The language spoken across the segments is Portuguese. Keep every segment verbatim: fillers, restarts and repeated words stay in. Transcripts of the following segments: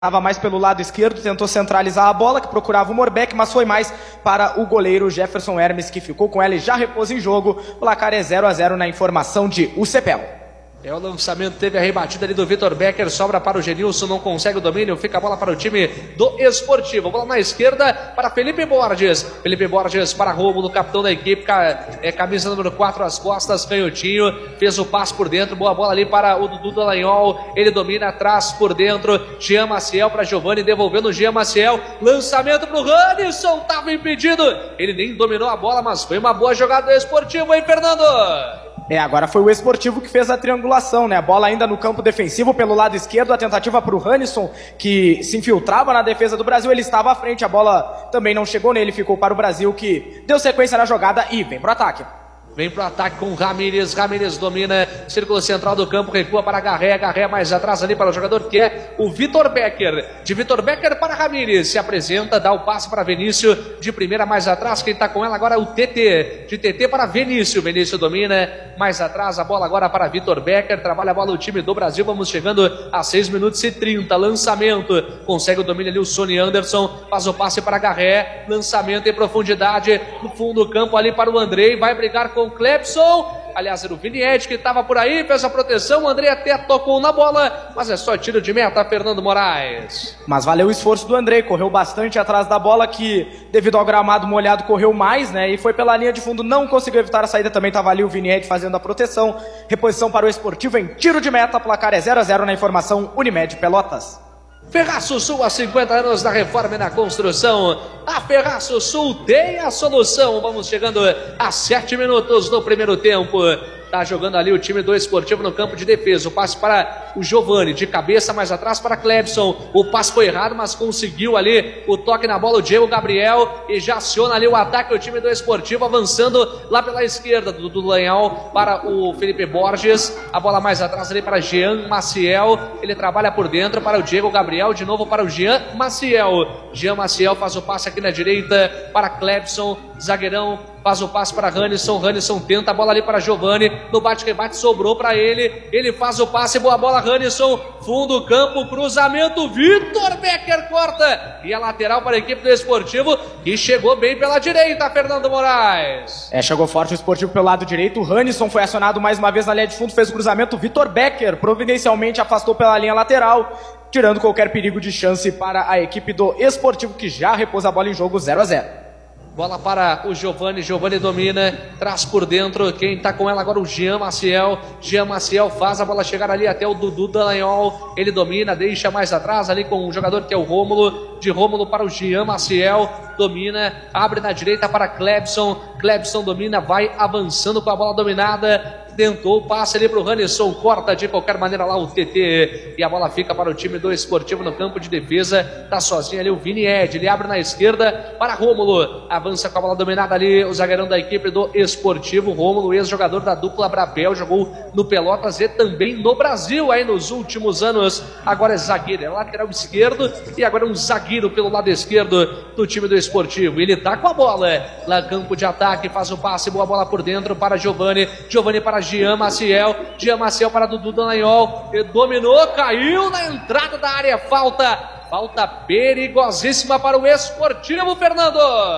Estava mais pelo lado esquerdo, tentou centralizar a bola, que procurava o Morbeck, mas foi mais para o goleiro Jefferson Hermes, que ficou com ela e já repôs em jogo. O placar é zero a zero na informação de U C P E L. É o lançamento, teve a rebatida ali do Vitor Becker, sobra para o Genilson, não consegue o domínio, fica a bola para o time do Esportivo. Bola na esquerda para Felipe Borges. Felipe Borges para Rômulo, capitão da equipe, é, camisa número quatro às costas, canhotinho, fez o passe por dentro, boa bola ali para o Dudu Dallagnol, ele domina atrás por dentro, Jean Maciel para Giovani, devolvendo o Jean Maciel, lançamento para o Ranilson, estava impedido, ele nem dominou a bola, mas foi uma boa jogada do Esportivo, hein, Fernando? É, agora foi o Esportivo que fez a triangulação, né? A bola ainda no campo defensivo pelo lado esquerdo, a tentativa para o Ranilson, que se infiltrava na defesa do Brasil, ele estava à frente, a bola também não chegou nele, ficou para o Brasil, que deu sequência na jogada e vem pro ataque. Vem pro ataque com Ramírez, Ramírez domina, círculo central do campo, recua para Garré, Garré mais atrás ali para o jogador que é o Vitor Becker, de Vitor Becker para Ramírez, se apresenta, dá o passe para Vinícius, de primeira mais atrás, quem está com ela agora é o T T, de T T para Vinícius, Vinícius domina, mais atrás a bola agora para Vitor Becker, trabalha a bola o time do Brasil, vamos chegando a seis minutos e trinta, lançamento, consegue o domínio ali o Sonny Anderson, faz o passe para Garré, lançamento em profundidade, no fundo do campo ali para o Andrei, vai brigar com o Clebson, aliás era o Vinied que estava por aí, fez a proteção, o Andrei até tocou na bola, mas é só tiro de meta, Fernando Moraes. Mas valeu o esforço do Andrei, correu bastante atrás da bola, que devido ao gramado molhado correu mais, né, e foi pela linha de fundo, não conseguiu evitar a saída, também estava ali o Vinied fazendo a proteção, reposição para o Esportivo em tiro de meta, placar é zero a zero na informação Unimed Pelotas. Ferraço Sul, há cinquenta anos da reforma e na construção. A Ferraço Sul tem a solução. Vamos chegando a sete minutos do primeiro tempo. Tá jogando ali o time do Esportivo no campo de defesa. O passe para o Giovani, de cabeça mais atrás para Clebson. O passe foi errado, mas conseguiu ali o toque na bola o Diego Gabriel. E já aciona ali o ataque o time do Esportivo, avançando lá pela esquerda do Dallagnol para o Felipe Borges. A bola mais atrás ali para Jean Maciel. Ele trabalha por dentro para o Diego Gabriel. De novo para o Jean Maciel. Jean Maciel faz o passe aqui na direita para Clebson. Zagueirão faz o passe para Ranilson, Ranilson tenta a bola ali para Giovani, no bate-rebate sobrou para ele, ele faz o passe, boa bola Ranilson, fundo do campo, cruzamento, Vitor Becker corta, e a lateral para a equipe do Esportivo, que chegou bem pela direita, Fernando Moraes. É, chegou forte o Esportivo pelo lado direito, o Ranilson foi acionado mais uma vez na linha de fundo, fez o cruzamento, Vitor Becker providencialmente afastou pela linha lateral, tirando qualquer perigo de chance para a equipe do Esportivo, que já repôs a bola em jogo zero a zero. Bola para o Giovani, Giovani domina, traz por dentro, quem está com ela agora o Jean Maciel, Jean Maciel faz a bola chegar ali até o Dudu Dallagnol, ele domina, deixa mais atrás ali com o jogador que é o Rômulo, de Rômulo para o Jean Maciel, domina, abre na direita para Clebson, Clebson domina, vai avançando com a bola dominada, tentou o passe ali para o Ranilson, corta de qualquer maneira lá o T T, e a bola fica para o time do Esportivo no campo de defesa, tá sozinho ali o Vinied, ele abre na esquerda para Rômulo, avança com a bola dominada ali, o zagueirão da equipe do Esportivo, Rômulo, ex-jogador da dupla Brabel, jogou no Pelotas e também no Brasil aí nos últimos anos, agora é zagueiro, é lateral esquerdo, e agora é um zagueiro pelo lado esquerdo do time do Esportivo, ele tá com a bola, lá campo de ataque, faz o passe, boa bola por dentro para Giovani, Giovani para Jean Maciel, Jean Maciel para Dudu Dallagnol, dominou, caiu na entrada da área, falta, falta perigosíssima para o Esportivo, Fernando.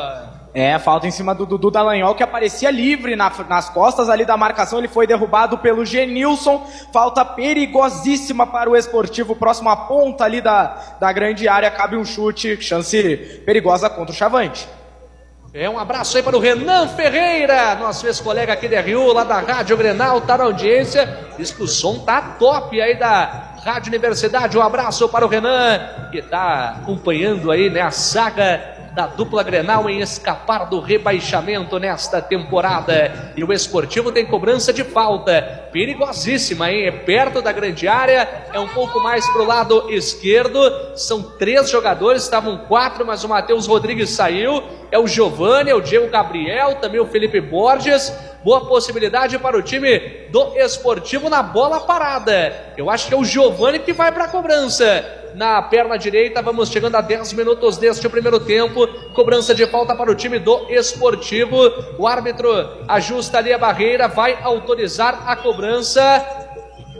É, falta em cima do Dudu Dallagnol, que aparecia livre na, nas costas ali da marcação, ele foi derrubado pelo Genilson, falta perigosíssima para o Esportivo, próximo à ponta ali da, da grande área, cabe um chute, chance perigosa contra o Chavante. É, um abraço aí para o Renan Ferreira, nosso ex-colega aqui da R U, lá da Rádio Grenal, tá na audiência, diz que o som tá top aí da Rádio Universidade, um abraço para o Renan, que tá acompanhando aí, né, a saga da dupla Grenal em escapar do rebaixamento nesta temporada. E o Esportivo tem cobrança de falta, perigosíssima, hein? É perto da grande área, é um pouco mais pro lado esquerdo, são três jogadores, estavam quatro, mas o Matheus Rodrigues saiu, é o Giovani, é o Diego Gabriel, também o Felipe Borges, boa possibilidade para o time do Esportivo na bola parada. Eu acho que é o Giovani que vai para a cobrança. Na perna direita, vamos chegando a dez minutos deste primeiro tempo, cobrança de falta para o time do Esportivo, o árbitro ajusta ali a barreira, vai autorizar a cobrança,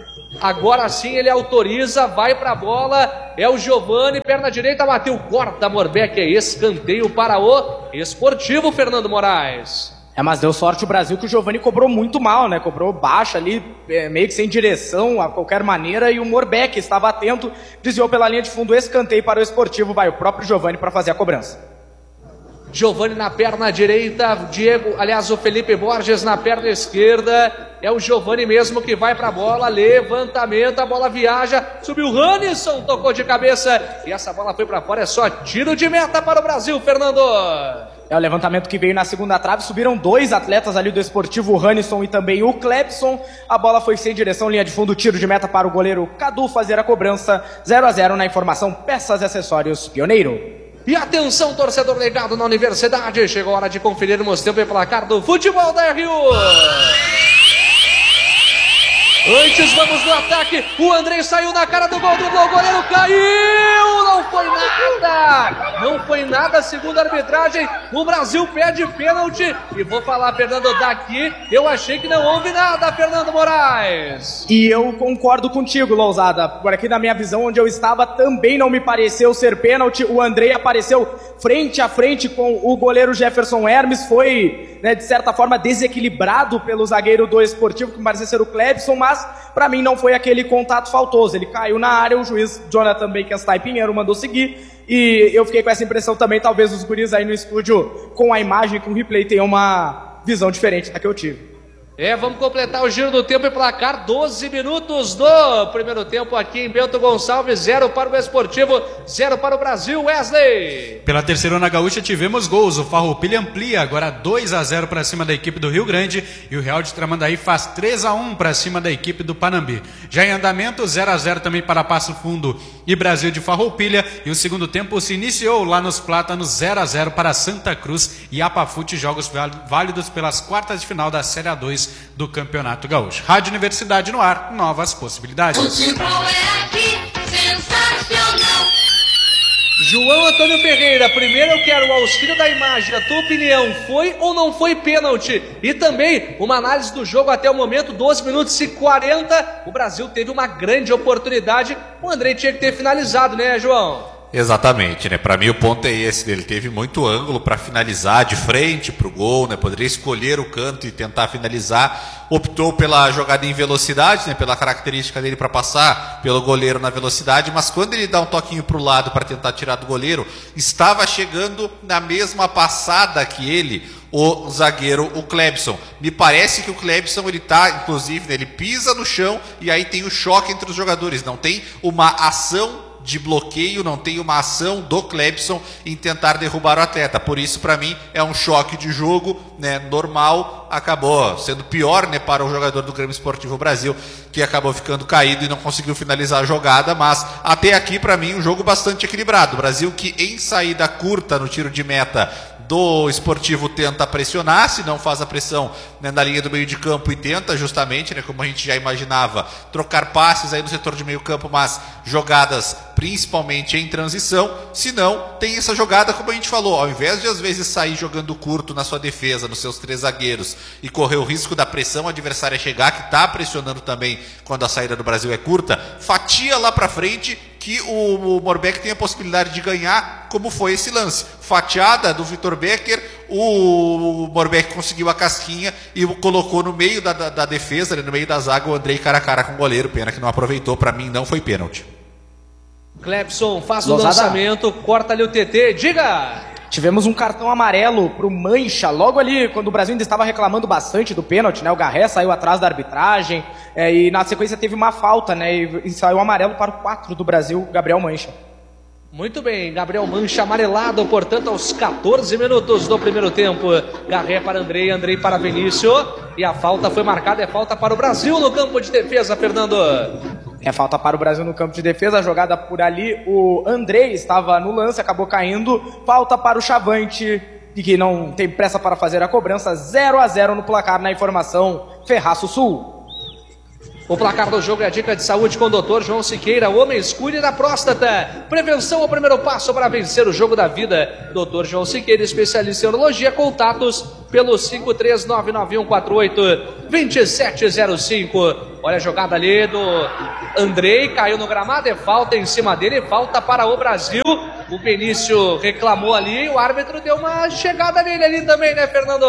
Agora sim ele autoriza, vai pra bola, é o Giovani, perna direita, bateu, corta Morbeck, é escanteio para o Esportivo, Fernando Moraes. É, mas deu sorte o Brasil que o Giovani cobrou muito mal, né? Cobrou baixo ali, é, meio que sem direção, a qualquer maneira, e o Morbeck estava atento, desviou pela linha de fundo, escanteio para o Esportivo, vai o próprio Giovani para fazer a cobrança. Giovani na perna direita, Diego, aliás, o Felipe Borges na perna esquerda, é o Giovani mesmo que vai para a bola, levantamento, a bola viaja, subiu o Hannisson, tocou de cabeça, e essa bola foi para fora, é só tiro de meta para o Brasil, Fernando. É o levantamento que veio na segunda trave, subiram dois atletas ali do Esportivo, o Hannisson e também o Clebson. A bola foi sem direção, linha de fundo, tiro de meta para o goleiro Cadu fazer a cobrança. zero a zero na informação, peças e acessórios Pioneiro. E atenção, torcedor ligado na Universidade, chegou a hora de conferirmos tempo e placar do futebol da R U. Antes, vamos no ataque, o Andrei saiu na cara do gol, driblou, o goleiro caiu, não foi nada, não foi nada, segundo a arbitragem, o Brasil pede pênalti, e vou falar, Fernando, daqui, eu achei que não houve nada, Fernando Moraes. E eu concordo contigo, Lousada, por aqui na minha visão, onde eu estava, também não me pareceu ser pênalti, o Andrei apareceu frente a frente com o goleiro Jefferson Hermes, foi, né, de certa forma, desequilibrado pelo zagueiro do Esportivo, que me parecia ser o Clebson, mas para mim não foi aquele contato faltoso, ele caiu na área, o juiz Jonathan Bekenstein Pinheiro mandou seguir, e eu fiquei com essa impressão também, talvez os guris aí no estúdio, com a imagem, com o replay, tenham uma visão diferente da que eu tive. É, vamos completar o giro do tempo e placar, doze minutos do primeiro tempo aqui em Bento Gonçalves, zero para o Esportivo, zero para o Brasil, Wesley. Pela terceirona gaúcha tivemos gols, o Farroupilha amplia agora dois a zero para cima da equipe do Rio Grande e o Real de Tramandaí faz três a um para cima da equipe do Panambi. Já em andamento, zero a zero também para Passo Fundo e Brasil de Farroupilha, e o segundo tempo se iniciou lá nos Plátanos, zero a zero para Santa Cruz e Apafute, jogos válidos pelas quartas de final da Série A dois do Campeonato Gaúcho. Rádio Universidade no ar, novas possibilidades. Futebol é aqui, sensacional. João Antônio Ferreira, primeiro eu quero o auxílio da imagem, a tua opinião, foi ou não foi pênalti? E também uma análise do jogo até o momento, doze minutos e quarenta, o Brasil teve uma grande oportunidade, o Andrei tinha que ter finalizado, né, João? Exatamente, né? Para mim o ponto é esse, ele teve muito ângulo para finalizar de frente para o gol, né? Poderia escolher o canto e tentar finalizar, optou pela jogada em velocidade, né? Pela característica dele para passar pelo goleiro na velocidade, mas quando ele dá um toquinho para o lado para tentar tirar do goleiro, estava chegando na mesma passada que ele, o zagueiro, o Clebson. Me parece que o Clebson, ele tá, inclusive, né? Ele pisa no chão e aí tem o choque entre os jogadores, não tem uma ação de bloqueio, não tem uma ação do Clebson em tentar derrubar o atleta. Por isso, para mim, é um choque de jogo, né, normal, acabou sendo pior, né, para o jogador do Grêmio Esportivo Brasil, que acabou ficando caído e não conseguiu finalizar a jogada, mas até aqui, para mim, um jogo bastante equilibrado. O Brasil que em saída curta no tiro de meta do Esportivo tenta pressionar, se não faz a pressão, né, na linha do meio de campo e tenta justamente, né, como a gente já imaginava, trocar passes aí no setor de meio campo, mas jogadas principalmente em transição. Se não, tem essa jogada, como a gente falou, ao invés de às vezes sair jogando curto na sua defesa, nos seus três zagueiros e correr o risco da pressão adversária chegar, que está pressionando também quando a saída do Brasil é curta, fatia lá para frente que o Morbeck tem a possibilidade de ganhar, como foi esse lance. Fatiada do Vitor Becker, o Morbeck conseguiu a casquinha e o colocou no meio da, da, da defesa, no meio da zaga, o Andrei cara a cara com o goleiro, pena que não aproveitou, para mim não foi pênalti. Clebson faz o Lousada. lançamento, corta ali o T T, diga! Tivemos um cartão amarelo pro Mancha, logo ali, quando o Brasil ainda estava reclamando bastante do pênalti, né? O Garré saiu atrás da arbitragem, é, e na sequência teve uma falta, né? E, e saiu amarelo para o quatro do Brasil, Gabriel Mancha. Muito bem, Gabriel Mancha amarelado, portanto, aos quatorze minutos do primeiro tempo. Garré para Andrei, Andrei para Vinícius. E a falta foi marcada, é falta para o Brasil no campo de defesa, Fernando. É falta para o Brasil no campo de defesa, a jogada por ali, o Andrei estava no lance, acabou caindo, falta para o Chavante, e que não tem pressa para fazer a cobrança, zero a zero no placar na informação Ferraço Sul. O placar do jogo é a dica de saúde com o doutor João Siqueira. Homens, cuide da próstata. Prevenção é o primeiro passo para vencer o jogo da vida. doutor João Siqueira, especialista em urologia. Contatos pelo cinco três nove nove um quatro oito dois sete zero cinco. Olha a jogada ali do Andrei. Caiu no gramado. É falta em cima dele. Falta para o Brasil. O Benício reclamou ali. O árbitro deu uma chegada nele ali também, né, Fernando?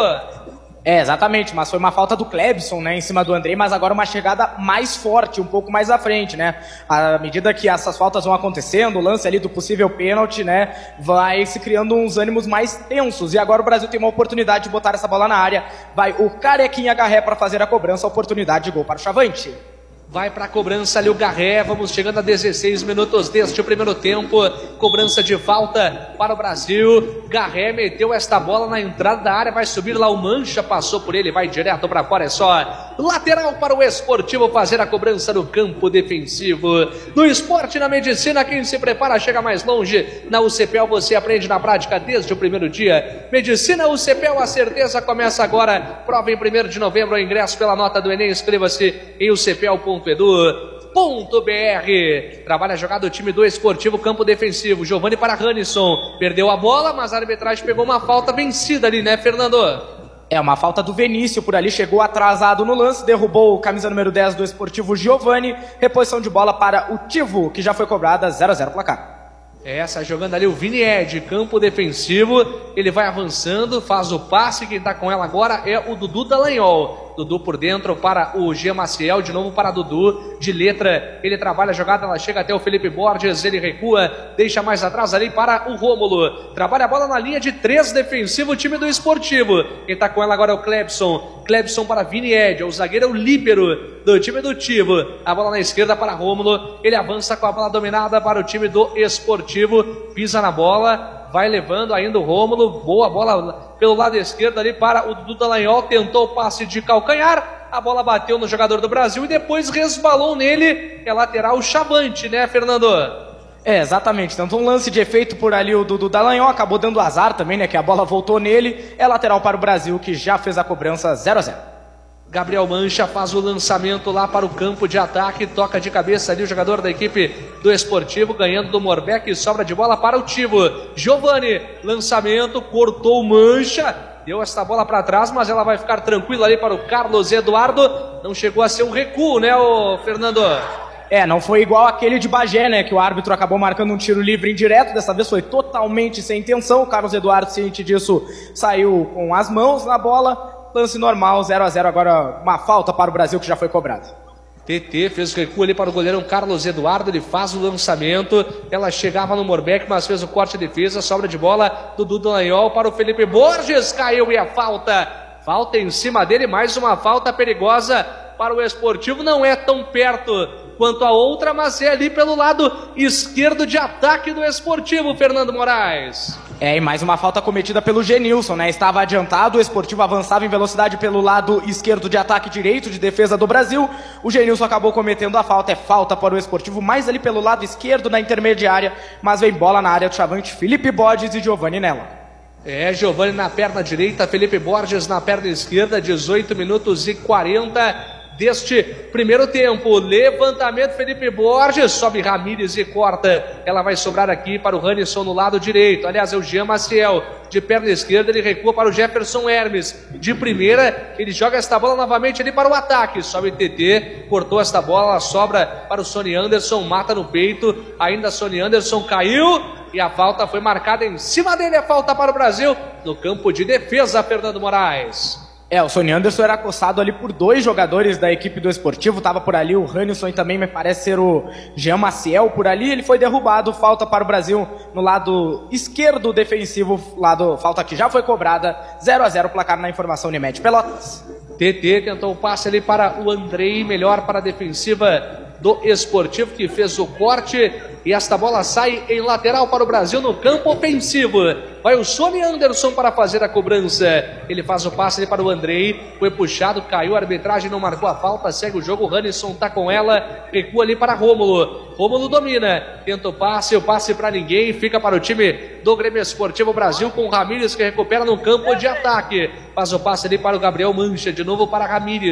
É, exatamente, mas foi uma falta do Clebson, né, em cima do Andrei, mas agora uma chegada mais forte, um pouco mais à frente, né, à medida que essas faltas vão acontecendo, o lance ali do possível pênalti, né, vai se criando uns ânimos mais tensos, e agora o Brasil tem uma oportunidade de botar essa bola na área, vai o Carequinha Garré para fazer a cobrança, oportunidade de gol para o Chavante. Vai para a cobrança ali o Garré, vamos chegando a dezesseis minutos deste primeiro tempo, cobrança de falta para o Brasil. Garré meteu esta bola na entrada da área, vai subir lá o Mancha, passou por ele, vai direto para fora, é só lateral para o Esportivo fazer a cobrança no campo defensivo. No esporte e na medicina, quem se prepara chega mais longe. Na U C P E L você aprende na prática desde o primeiro dia. Medicina U C P E L, a certeza começa agora. Prova em primeiro de novembro, ingresso pela nota do Enem, inscreva-se em u c p e l ponto edu ponto b r. Trabalha a jogada do time do Esportivo, campo defensivo. Giovani para Rannisson, perdeu a bola, mas a arbitragem pegou uma falta vencida ali, né, Fernando? É, uma falta do Venício por ali, chegou atrasado no lance, derrubou o camisa número dez do Esportivo, Giovani. Reposição de bola para o Tivo, que já foi cobrada, zero a zero placar. Essa jogando ali o Vini Ed, campo defensivo, ele vai avançando, faz o passe, quem está com ela agora é o Dudu Dallagnol. Dudu por dentro para o Jean Maciel, de novo para Dudu, de letra, ele trabalha a jogada, ela chega até o Felipe Borges, ele recua, deixa mais atrás ali para o Rômulo, trabalha a bola na linha de três defensivo, o time do Esportivo, quem está com ela agora é o Clebson, Clebson para Vini Ed, o zagueiro é o líbero do time do Tivo, a bola na esquerda para Rômulo, ele avança com a bola dominada para o time do Esportivo, pisa na bola, vai levando ainda o Rômulo, boa bola pelo lado esquerdo ali para o Dudu Dallagnol, tentou o passe de calcanhar, a bola bateu no jogador do Brasil e depois resbalou nele, é lateral Chavante, né, Fernando? É, exatamente, tentou um lance de efeito por ali o Dudu Dallagnol, acabou dando azar também, né, que a bola voltou nele, é lateral para o Brasil, que já fez a cobrança zero a zero. Gabriel Mancha faz o lançamento lá para o campo de ataque, toca de cabeça ali o jogador da equipe do Esportivo, ganhando do Morbeck, sobra de bola para o Tivo. Giovani, lançamento, cortou o Mancha, deu esta bola para trás, mas ela vai ficar tranquila ali para o Carlos Eduardo, não chegou a ser um recuo, né, ô Fernando? É, não foi igual aquele de Bagé, né, que o árbitro acabou marcando um tiro livre indireto, dessa vez foi totalmente sem intenção, o Carlos Eduardo, ciente disso, saiu com as mãos na bola. Lance normal, zero a zero, agora uma falta para o Brasil que já foi cobrado. T T fez o recuo ali para o goleirão Carlos Eduardo, ele faz o lançamento, ela chegava no Morbeck, mas fez o corte de defesa, sobra de bola do Dudu Dallagnol para o Felipe Borges, caiu e a falta, falta em cima dele, mais uma falta perigosa para o Esportivo, não é tão perto quanto a outra, mas é ali pelo lado esquerdo de ataque do Esportivo, Fernando Moraes. É, e mais uma falta cometida pelo Genilson, né? Estava adiantado, o Esportivo avançava em velocidade pelo lado esquerdo de ataque, direito de defesa do Brasil. O Genilson acabou cometendo a falta, é falta para o Esportivo, mais ali pelo lado esquerdo na intermediária, mas vem bola na área do Chavante, Felipe Borges e Giovani nela. É, Giovani na perna direita, Felipe Borges na perna esquerda, dezoito minutos e quarenta deste primeiro tempo. Levantamento, Felipe Borges, sobe Ramírez e corta. Ela vai sobrar aqui para o Rannisson no lado direito. Aliás, é o Jean Maciel. De perna esquerda, ele recua para o Jefferson Hermes. De primeira, ele joga esta bola novamente ali para o ataque. Sobe T T, cortou esta bola, sobra para o Sonny Anderson, mata no peito. Ainda Sonny Anderson caiu e a falta foi marcada em cima dele. A falta para o Brasil no campo de defesa, Fernando Moraes. É, o Sonny Anderson era acossado ali por dois jogadores da equipe do Esportivo, tava por ali o Rannisson e também me parece ser o Jean Maciel por ali, ele foi derrubado, falta para o Brasil no lado esquerdo defensivo, lado, falta que já foi cobrada, zero a zero placar na informação Unimed Pelotas. T T tentou o passe ali para o Andrei, melhor para a defensiva do Esportivo, que fez o corte e esta bola sai em lateral para o Brasil no campo ofensivo. Vai o Sonny Anderson para fazer a cobrança. Ele faz o passe ali para o Andrei, foi puxado, caiu, a arbitragem não marcou a falta, segue o jogo, o Rannisson está com ela, recua ali para Rômulo. Rômulo domina, tenta o passe, o passe para ninguém, fica para o time do Grêmio Esportivo Brasil com o Ramírez que recupera no campo de ataque. Faz o passe ali para o Gabriel Mancha, de novo para Ramírez.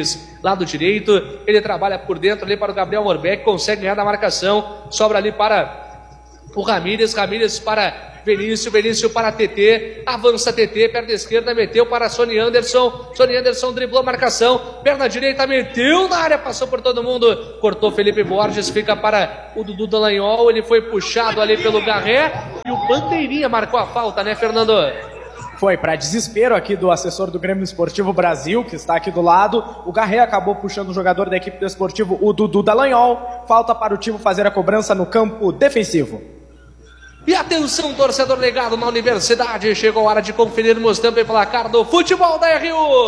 lado direito, ele trabalha por dentro ali para o Gabriel Morbeck, consegue ganhar da marcação, sobra ali para o Ramírez, Ramírez para Benício, Benício para T T, avança T T, perna esquerda, meteu para Sony Anderson, Sony Anderson driblou a marcação, perna direita, meteu na área, passou por todo mundo, cortou Felipe Borges, fica para o Dudu Dallagnol, ele foi puxado ali pelo Garré, e o Bandeirinha marcou a falta, né, Fernando? Foi para desespero aqui do assessor do Grêmio Esportivo Brasil, que está aqui do lado. O Garré acabou puxando o jogador da equipe do Esportivo, o Dudu Dallagnol. Falta para o time fazer a cobrança no campo defensivo. E atenção, torcedor ligado na Universidade, chegou a hora de conferirmos também placar do futebol da R U.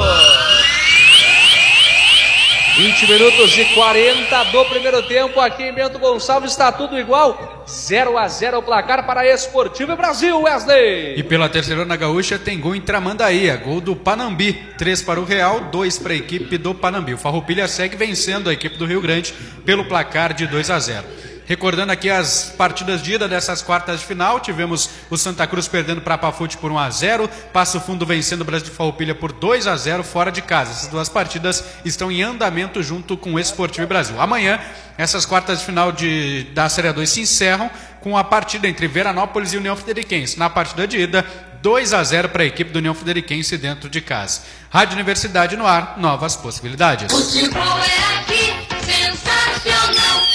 vinte minutos e quarenta do primeiro tempo, aqui em Bento Gonçalves está tudo igual, zero a zero o placar para Esportivo e Brasil, Wesley. E pela Terceirona Gaúcha tem gol em Tramandaí, gol do Panambi, três para o Real, dois para a equipe do Panambi. O Farroupilha segue vencendo a equipe do Rio Grande pelo placar de dois a zero. Recordando aqui as partidas de ida dessas quartas de final, tivemos o Santa Cruz perdendo para a Pafute por um a zero, Passo Fundo vencendo o Brasil de Farroupilha por dois a zero fora de casa. Essas duas partidas estão em andamento junto com o Esportivo e Brasil. Amanhã, essas quartas de final de, da Série dois se encerram com a partida entre Veranópolis e União Frederiquense. Na partida de ida, dois a zero para a equipe do União Frederiquense dentro de casa. Rádio Universidade no ar, novas possibilidades. Futebol é aqui, sensacional.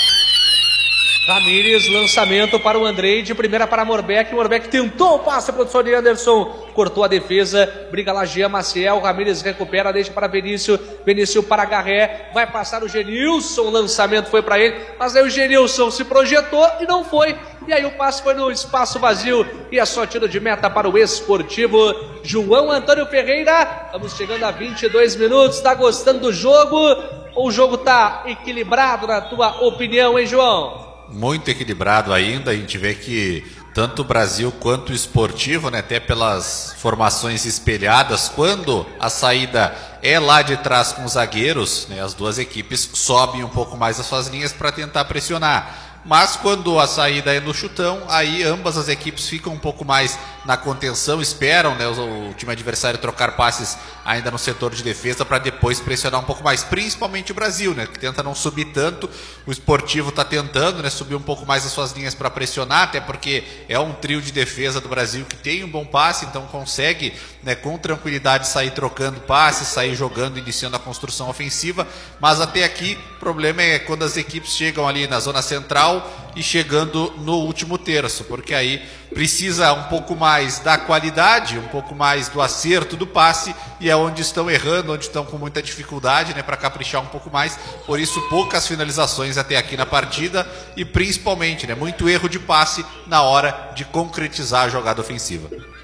Ramírez, lançamento para o Andrei, de primeira para Morbeck, Morbeck tentou o passe para o Sony Anderson, cortou a defesa, briga lá Jean Maciel, Ramírez recupera, deixa para Benício, Benício para Garré, vai passar o Genilson, o lançamento foi para ele, mas aí o Genilson se projetou e não foi, e aí o passe foi no espaço vazio, e é só tiro de meta para o Esportivo. João Antônio Ferreira, vamos chegando a vinte e dois minutos, está gostando do jogo, ou o jogo está equilibrado na tua opinião, hein, João? Muito equilibrado ainda, a gente vê que tanto o Brasil quanto o Esportivo, né, até pelas formações espelhadas, quando a saída é lá de trás com os zagueiros, né, as duas equipes sobem um pouco mais as suas linhas para tentar pressionar. Mas quando a saída é no chutão, aí ambas as equipes ficam um pouco mais na contenção, esperam, né, o, o time adversário trocar passes ainda no setor de defesa para depois pressionar um pouco mais, principalmente o Brasil, né, que tenta não subir tanto. O Esportivo está tentando, né, subir um pouco mais as suas linhas para pressionar, até porque é um trio de defesa do Brasil que tem um bom passe, então consegue, né, com tranquilidade sair trocando passes, sair jogando, iniciando a construção ofensiva. Mas até aqui o problema é quando as equipes chegam ali na zona central e chegando no último terço, porque aí precisa um pouco mais da qualidade, um pouco mais do acerto do passe, e é onde estão errando, onde estão com muita dificuldade, né, para caprichar um pouco mais. Por isso poucas finalizações até aqui na partida e principalmente, né, muito erro de passe na hora de concretizar a jogada ofensiva.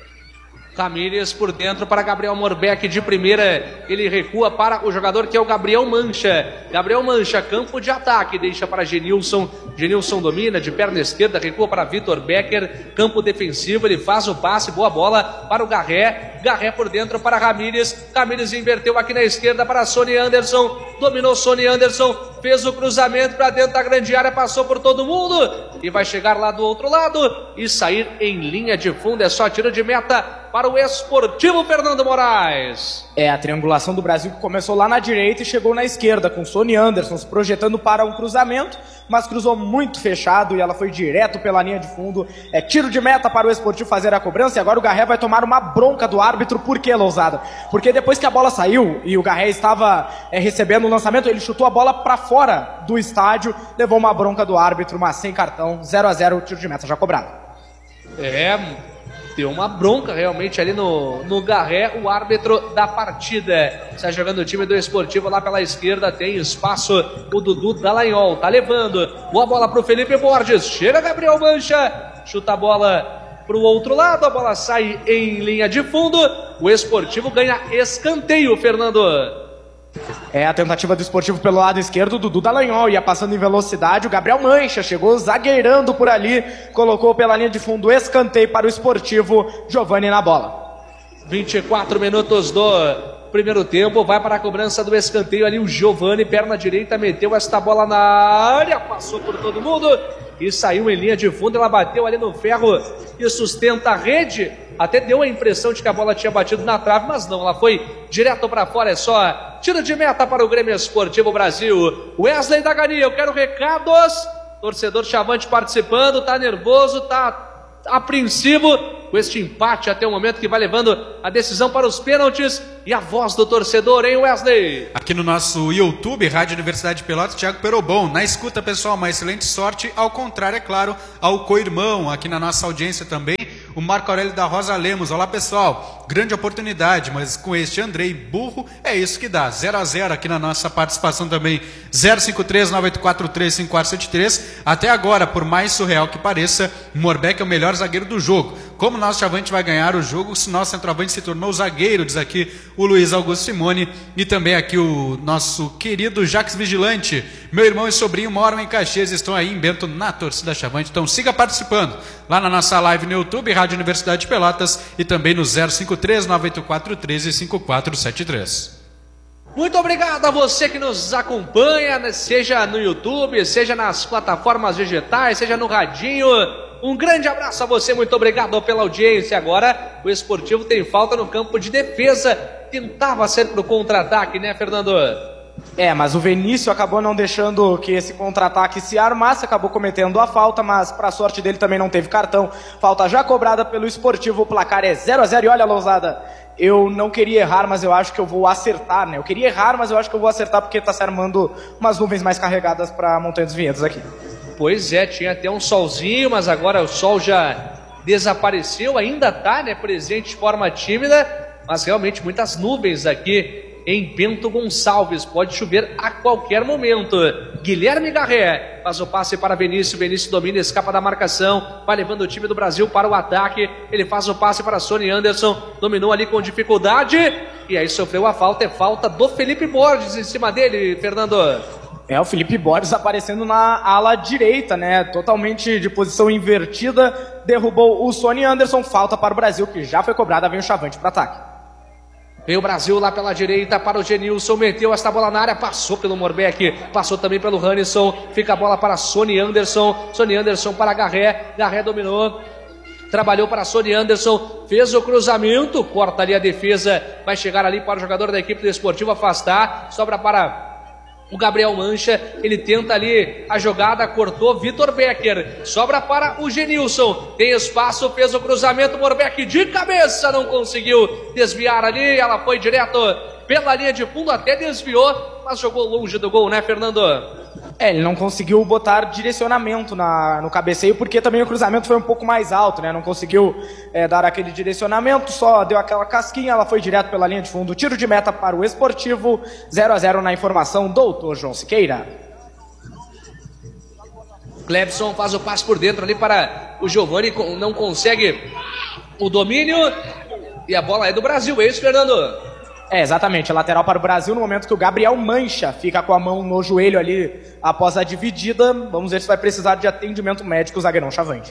Ramírez por dentro para Gabriel Morbeck, de primeira, ele recua para o jogador que é o Gabriel Mancha, Gabriel Mancha, campo de ataque, deixa para Genilson, Genilson domina, de perna esquerda, recua para Vitor Becker, campo defensivo, ele faz o passe, boa bola para o Garré, Garré por dentro para Ramírez, Ramírez inverteu aqui na esquerda para Sony Anderson, dominou Sony Anderson, fez o cruzamento para dentro da grande área, passou por todo mundo, e vai chegar lá do outro lado, e sair em linha de fundo, é só tiro de meta para o Esportivo, Fernando Moraes. É, a triangulação do Brasil que começou lá na direita e chegou na esquerda, com Sony Anderson se projetando para um cruzamento, mas cruzou muito fechado e ela foi direto pela linha de fundo. É tiro de meta para o Esportivo fazer a cobrança, e agora o Garré vai tomar uma bronca do árbitro. Por que, Lousada? Porque depois que a bola saiu e o Garré estava é, recebendo o lançamento, ele chutou a bola para fora do estádio, levou uma bronca do árbitro, mas sem cartão, zero a zero, tiro de meta já cobrado. É, deu uma bronca realmente ali no, no Garré, o árbitro da partida. Está jogando o time do Esportivo lá pela esquerda, tem espaço o Dudu Dallagnol, tá levando. Boa bola pro Felipe Borges, chega Gabriel Mancha, chuta a bola pro outro lado, a bola sai em linha de fundo, o Esportivo ganha escanteio, Fernando. É a tentativa do Esportivo pelo lado esquerdo, Dudu Dallagnol ia passando em velocidade, o Gabriel Mancha chegou zagueirando por ali, colocou pela linha de fundo, escanteio para o Esportivo, Giovani na bola. vinte e quatro minutos do primeiro tempo, vai para a cobrança do escanteio ali o Giovani, perna direita, meteu esta bola na área, passou por todo mundo e saiu em linha de fundo, ela bateu ali no ferro e sustenta a rede, até deu a impressão de que a bola tinha batido na trave, mas não, ela foi direto para fora, é só Tiro de meta para o Grêmio Esportivo Brasil. Wesley da Gania, eu quero recados. Torcedor Chavante participando, tá nervoso, tá apreensivo com este empate até o momento que vai levando a decisão para os pênaltis. E a voz do torcedor, hein, Wesley? Aqui no nosso YouTube, Rádio Universidade de Pelotas, Thiago Perobon. Na escuta, pessoal, uma excelente sorte. Ao contrário, é claro, ao co-irmão, aqui na nossa audiência também, o Marco Aurélio da Rosa Lemos. Olá, pessoal. Grande oportunidade, mas com este Andrei burro, é isso que dá. zero a zero aqui na nossa participação também. zero cinco três nove oito quatro três cinco quatro sete três. Até agora, por mais surreal que pareça, Morbeck é o melhor zagueiro do jogo. Como nosso chavante vai ganhar o jogo se nosso centroavante se tornou zagueiro, diz aqui o Luiz Augusto Simone, e também aqui o nosso querido Jax Vigilante. Meu irmão e sobrinho moram em Caxias e estão aí em Bento na torcida chavante, então siga participando lá na nossa live no YouTube, Rádio Universidade de Pelotas, e também no zero cinco três nove oito quatro três cinco quatro sete três. Muito obrigado a você que nos acompanha, seja no YouTube, seja nas plataformas digitais, seja no radinho. Um grande abraço a você, muito obrigado pela audiência. Agora o Esportivo tem falta no campo de defesa. Tentava ser pro contra-ataque, né, Fernando? É, mas o Vinícius acabou não deixando que esse contra-ataque se armasse, acabou cometendo a falta, mas para sorte dele também não teve cartão. Falta já cobrada pelo Esportivo, o placar é zero a zero. E olha, Lousada, eu não queria errar, mas eu acho que eu vou acertar, né? Eu queria errar, mas eu acho que eu vou acertar porque tá se armando umas nuvens mais carregadas para Montanha dos Vinhedos aqui. Pois é, tinha até um solzinho, mas agora o sol já desapareceu, ainda tá, né, presente de forma tímida, mas realmente muitas nuvens aqui em Bento Gonçalves, pode chover a qualquer momento. Guilherme Garré faz o passe para Vinícius, Vinícius domina, escapa da marcação, vai levando o time do Brasil para o ataque, ele faz o passe para Sony Anderson, dominou ali com dificuldade, e aí sofreu a falta, é falta do Felipe Borges em cima dele, Fernando. É, o Felipe Borges aparecendo na ala direita, né, totalmente de posição invertida, derrubou o Sony Anderson, falta para o Brasil, que já foi cobrada, vem o Chavante para ataque. Vem o Brasil lá pela direita para o Genilson, meteu esta bola na área, passou pelo Morbeck, passou também pelo Hannisson, fica a bola para Sony Anderson, Sony Anderson para Garré, Garré dominou, trabalhou para Sony Anderson, fez o cruzamento, corta ali a defesa, vai chegar ali para o jogador da equipe do Esportivo afastar, sobra para o Gabriel Mancha, ele tenta ali a jogada, cortou, Vitor Becker, sobra para o Genilson, tem espaço, fez o cruzamento, Morbeck de cabeça, não conseguiu desviar ali, ela foi direto pela linha de fundo, até desviou, mas jogou longe do gol, né, Fernando? É, ele não conseguiu botar direcionamento na, no cabeceio, porque também o cruzamento foi um pouco mais alto, né? Não conseguiu é, dar aquele direcionamento, só deu aquela casquinha, ela foi direto pela linha de fundo. Tiro de meta para o Esportivo, zero a zero na informação, doutor João Siqueira. Clebson faz o passe por dentro ali para o Giovani, não consegue o domínio, e a bola é do Brasil, é isso, Fernando? É, exatamente, lateral para o Brasil no momento que o Gabriel Mancha fica com a mão no joelho ali após a dividida. Vamos ver se vai precisar de atendimento médico o zagueirão Chavante.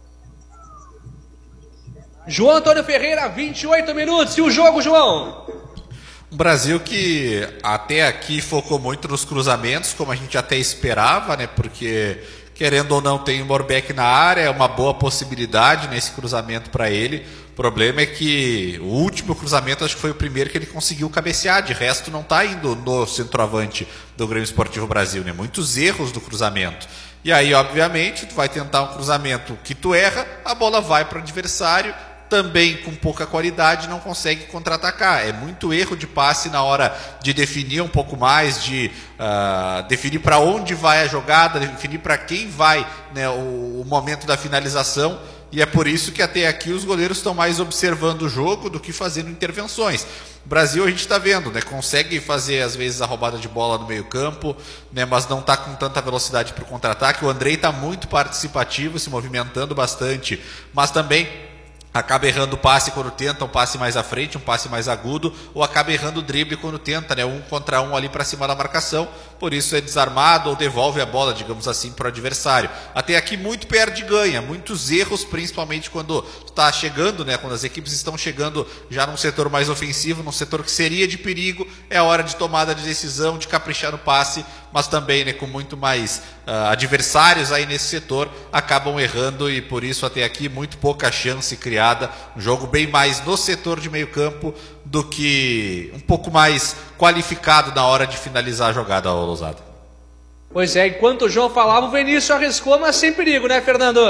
João Antônio Ferreira, vinte e oito minutos, e o jogo, João? Um Brasil que até aqui focou muito nos cruzamentos, como a gente até esperava, né? Porque, querendo ou não, tem o Morbeck na área, é uma boa possibilidade nesse cruzamento para ele. O problema é que o último cruzamento acho que foi o primeiro que ele conseguiu cabecear, de resto não está indo no centroavante do Grêmio Esportivo Brasil, né? Muitos erros do cruzamento. E aí, obviamente, tu vai tentar um cruzamento que tu erra, a bola vai para o adversário, também com pouca qualidade, não consegue contra-atacar. É muito erro de passe na hora de definir um pouco mais, de uh, definir para onde vai a jogada, definir para quem vai, né, o, o momento da finalização. E é por isso que até aqui os goleiros estão mais observando o jogo do que fazendo intervenções. O Brasil a gente está vendo, né, consegue fazer às vezes a roubada de bola no meio campo, né, mas não está com tanta velocidade para o contra-ataque. O Andrei está muito participativo, se movimentando bastante, mas também acaba errando o passe quando tenta, um passe mais à frente, um passe mais agudo, ou acaba errando o drible quando tenta, né, um contra um ali para cima da marcação, por isso é desarmado ou devolve a bola, digamos assim, para o adversário. Até aqui muito perde e ganha, muitos erros, principalmente quando está chegando, né, quando as equipes estão chegando já num setor mais ofensivo, num setor que seria de perigo, é a hora de tomada de decisão, de caprichar no passe, mas também, né, com muito mais uh, adversários aí nesse setor, acabam errando e por isso até aqui muito pouca chance criada. Um jogo bem mais no setor de meio campo do que um pouco mais qualificado na hora de finalizar a jogada, Lousada. Pois é, enquanto o João falava, o Vinícius arriscou, mas sem perigo, né, Fernando?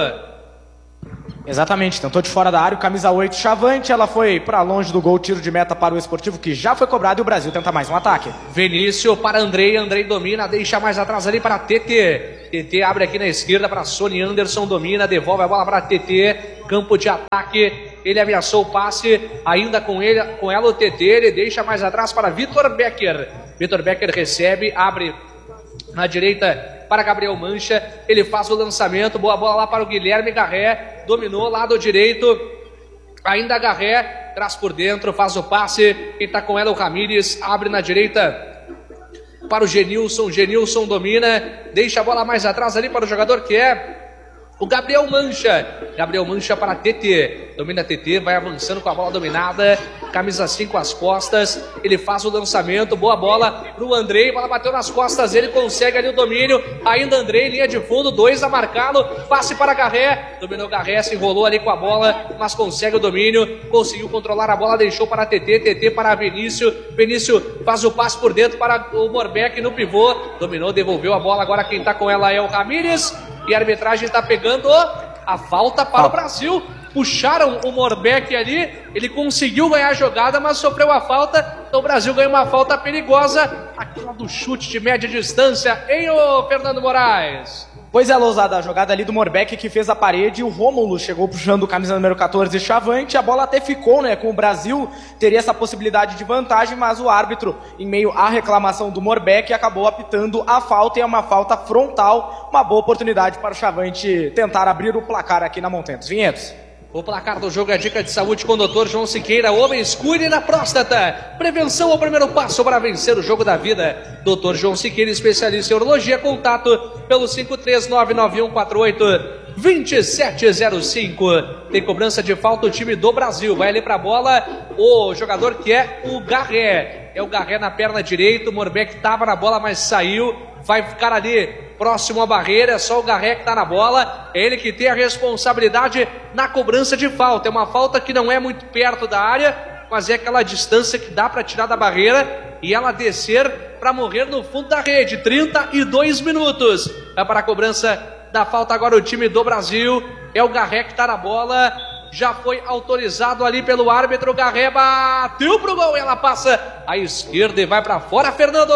Exatamente, tentou de fora da área o camisa oito Chavante, ela foi para longe do gol, tiro de meta para o Esportivo, que já foi cobrado, e o Brasil tenta mais um ataque. Vinícius para Andrei, Andrei domina, deixa mais atrás ali para T T. T T abre aqui na esquerda para Sony Anderson, domina, devolve a bola para T T, campo de ataque, ele ameaçou o passe, ainda com ele, com ela o T T, ele deixa mais atrás para Vitor Becker. Vitor Becker recebe, abre na direita para Gabriel Mancha, ele faz o lançamento, boa bola lá para o Guilherme Garré, dominou lado direito, ainda Garré, traz por dentro, faz o passe, quem está com ela é o Ramírez, abre na direita para o Genilson, Genilson domina, deixa a bola mais atrás ali para o jogador que é o Gabriel Mancha, Gabriel Mancha para T T, domina T T, vai avançando com a bola dominada, camisa cinco às costas, ele faz o lançamento, boa bola pro Andrei, bola bateu nas costas, ele consegue ali o domínio, ainda Andrei, linha de fundo, dois a marcá-lo, passe para Garré, dominou Garré, se enrolou ali com a bola, mas consegue o domínio, conseguiu controlar a bola, deixou para T T, T T para Vinícius, Vinícius faz o passe por dentro para o Morbeck no pivô, dominou, devolveu a bola, agora quem tá com ela é o Ramírez, e a arbitragem está pegando a falta para o Brasil. Puxaram o Morbeck ali, ele conseguiu ganhar a jogada, mas sofreu a falta. Então o Brasil ganhou uma falta perigosa, aquela do chute de média distância, hein, ô Fernando Moraes? Pois é, Lousada, a jogada ali do Morbeck que fez a parede, o Rômulo chegou puxando o camisa número catorze, Chavante, a bola até ficou, né, com o Brasil, teria essa possibilidade de vantagem, mas o árbitro, em meio à reclamação do Morbeck, acabou apitando a falta, e é uma falta frontal, uma boa oportunidade para o Chavante tentar abrir o placar aqui na Montanha dos Vinhedos. O placar do jogo é dica de saúde com o doutor João Siqueira. Homens, cuide da próstata. Prevenção é o primeiro passo para vencer o jogo da vida. doutor João Siqueira, especialista em urologia. Contato pelo cinco três nove nove um quatro oito dois sete zero cinco. Tem cobrança de falta o time do Brasil. Vai ali para a bola o jogador que é o Garré. É o Garré na perna direita. O Morbeck estava na bola, mas saiu. Vai ficar ali próximo à barreira, é só o Garré que está na bola, é ele que tem a responsabilidade na cobrança de falta. É uma falta que não é muito perto da área, mas é aquela distância que dá para tirar da barreira e ela descer para morrer no fundo da rede. Trinta e dois minutos é para a cobrança da falta agora o time do Brasil, é o Garré que está na bola, já foi autorizado ali pelo árbitro. O Garré bateu pro gol e ela passa à esquerda e vai para fora, Fernando.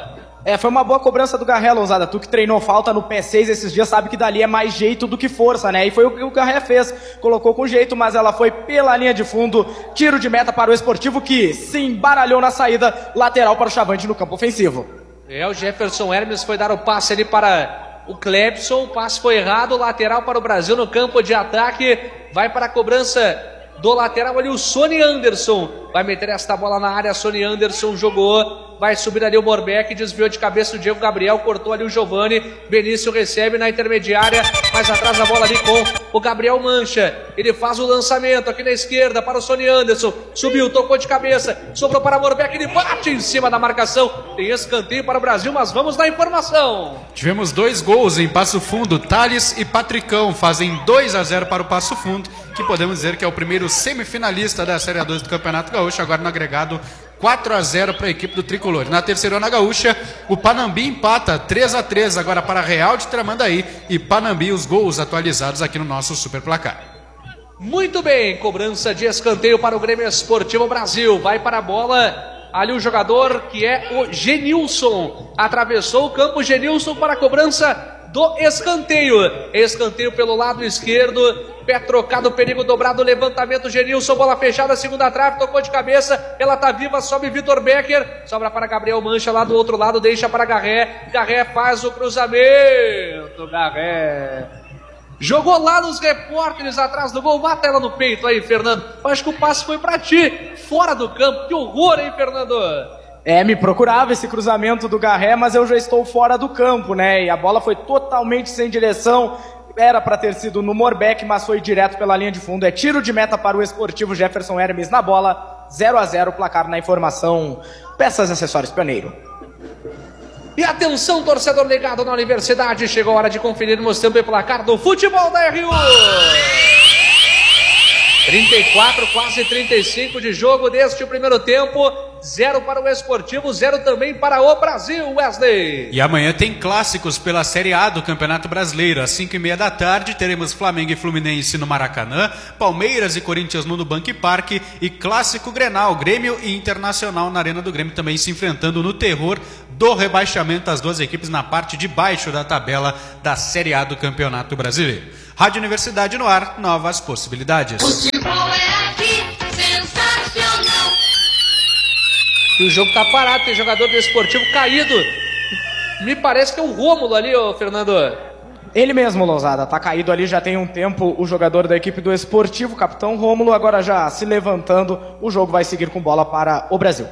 É, foi uma boa cobrança do Garré, Lousada. Tu que treinou falta no P seis esses dias sabe que dali é mais jeito do que força, né? E foi o que o Garré fez. Colocou com jeito, mas ela foi pela linha de fundo. Tiro de meta para o Esportivo, que se embaralhou na saída lateral para o Chavante no campo ofensivo. É, o Jefferson Hermes foi dar o passe ali para o Clebson. O passe foi errado, lateral para o Brasil no campo de ataque. Vai para a cobrança do lateral ali o Sony Anderson. Vai meter esta bola na área, Sony Anderson jogou. Vai subir ali o Morbeck, desviou de cabeça o Diego Gabriel, cortou ali o Giovani, Benício recebe na intermediária, mais atrás da bola ali com o Gabriel Mancha, ele faz o lançamento aqui na esquerda para o Sony Anderson, subiu, tocou de cabeça, sobrou para o Morbeck, ele bate em cima da marcação, tem escanteio para o Brasil, mas vamos na informação. Tivemos dois gols em Passo Fundo, Thales e Patricão fazem dois a zero para o Passo Fundo, que podemos dizer que é o primeiro semifinalista da Série A dois do Campeonato Gaúcho, agora no agregado quatro a zero para a equipe do Tricolor. Na terceirona gaúcha, o Panambi empata três a três agora para Real de Tramandaí e Panambi, os gols atualizados aqui no nosso super placar. Muito bem, cobrança de escanteio para o Grêmio Esportivo Brasil. Vai para a bola ali o jogador que é o Genilson. Atravessou o campo, Genilson para a cobrança do escanteio. Escanteio pelo lado esquerdo, pé trocado, perigo dobrado, levantamento, Genilson, bola fechada, segunda trave, tocou de cabeça, ela tá viva, sobe Vitor Becker, sobra para Gabriel Mancha lá do outro lado, deixa para Garré, Garré faz o cruzamento, Garré jogou lá nos repórteres atrás do gol, mata ela no peito aí, Fernando. Acho que o passe foi para ti, fora do campo, que horror, hein, Fernando? É, me procurava esse cruzamento do Garré, mas eu já estou fora do campo, né? E a bola foi totalmente sem direção. Era para ter sido no Morbeck, mas foi direto pela linha de fundo. É tiro de meta para o Esportivo, Jefferson Hermes na bola. zero a zero, placar na informação. Peças e acessórios Pioneiro. E atenção, torcedor ligado na Universidade, chegou a hora de conferirmos tempo e placar do futebol da R U. trinta e quatro, quase trinta e cinco de jogo deste primeiro tempo. Zero para o Esportivo, zero também para o Brasil, Wesley. E amanhã tem clássicos pela Série A do Campeonato Brasileiro. Às cinco e meia da tarde teremos Flamengo e Fluminense no Maracanã, Palmeiras e Corinthians no Nubank Parque e Clássico Grenal, Grêmio e Internacional na Arena do Grêmio, também se enfrentando no terror do rebaixamento, as duas equipes na parte de baixo da tabela da Série A do Campeonato Brasileiro. Rádio Universidade no ar, novas possibilidades. Futebol é aqui, sensacional. E o jogo tá parado, tem jogador do Esportivo caído. Me parece que é o Rômulo ali, ô Fernando. Ele mesmo, Lousada, tá caído ali já tem um tempo o jogador da equipe do Esportivo, capitão Rômulo, agora já se levantando, o jogo vai seguir com bola para o Brasil.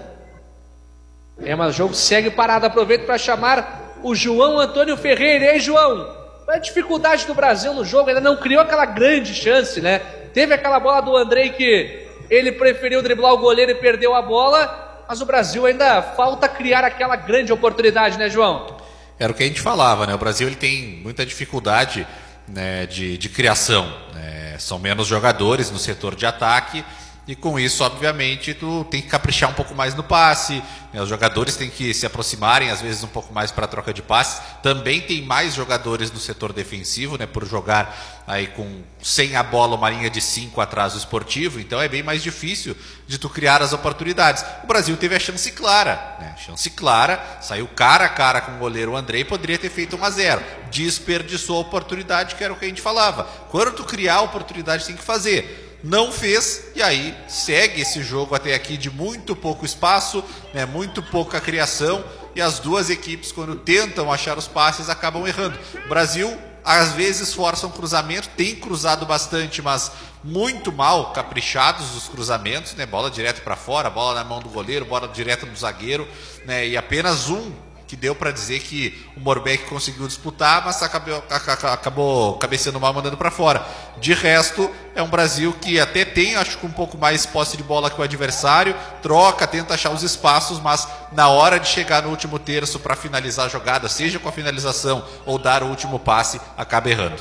É, mas o jogo segue parado, aproveito para chamar o João Antônio Ferreira. E aí, João, qual é a dificuldade do Brasil no jogo? Ainda não criou aquela grande chance, né? Teve aquela bola do Andrei que ele preferiu driblar o goleiro e perdeu a bola. Mas o Brasil ainda falta criar aquela grande oportunidade, né, João? Era o que a gente falava, né? O Brasil ele tem muita dificuldade, né, de, de criação. Né? São menos jogadores no setor de ataque e com isso, obviamente, tu tem que caprichar um pouco mais no passe. Né? Os jogadores têm que se aproximarem, às vezes, um pouco mais para a troca de passes. Também tem mais jogadores no setor defensivo, né? Por jogar aí com sem a bola uma linha de cinco atrás do Esportivo. Então é bem mais difícil de tu criar as oportunidades. O Brasil teve a chance clara, né? Chance clara, saiu cara a cara com o goleiro Andrei, poderia ter feito um a zero. Desperdiçou a oportunidade, que era o que a gente falava. Quando tu criar a oportunidade, tem que fazer. Não fez, e aí segue esse jogo até aqui de muito pouco espaço, né, muito pouca criação, e as duas equipes, quando tentam achar os passes, acabam errando. O Brasil, às vezes, força um cruzamento, tem cruzado bastante, mas muito mal caprichados os cruzamentos, né, bola direto para fora, bola na mão do goleiro, bola direto do zagueiro, né, e apenas um que deu para dizer que o Morbeck conseguiu disputar, mas acabou, acabou cabeceando mal, mandando para fora. De resto, é um Brasil que até tem, acho que um pouco mais posse de bola que o adversário, troca, tenta achar os espaços, mas na hora de chegar no último terço para finalizar a jogada, seja com a finalização ou dar o último passe, acaba errando.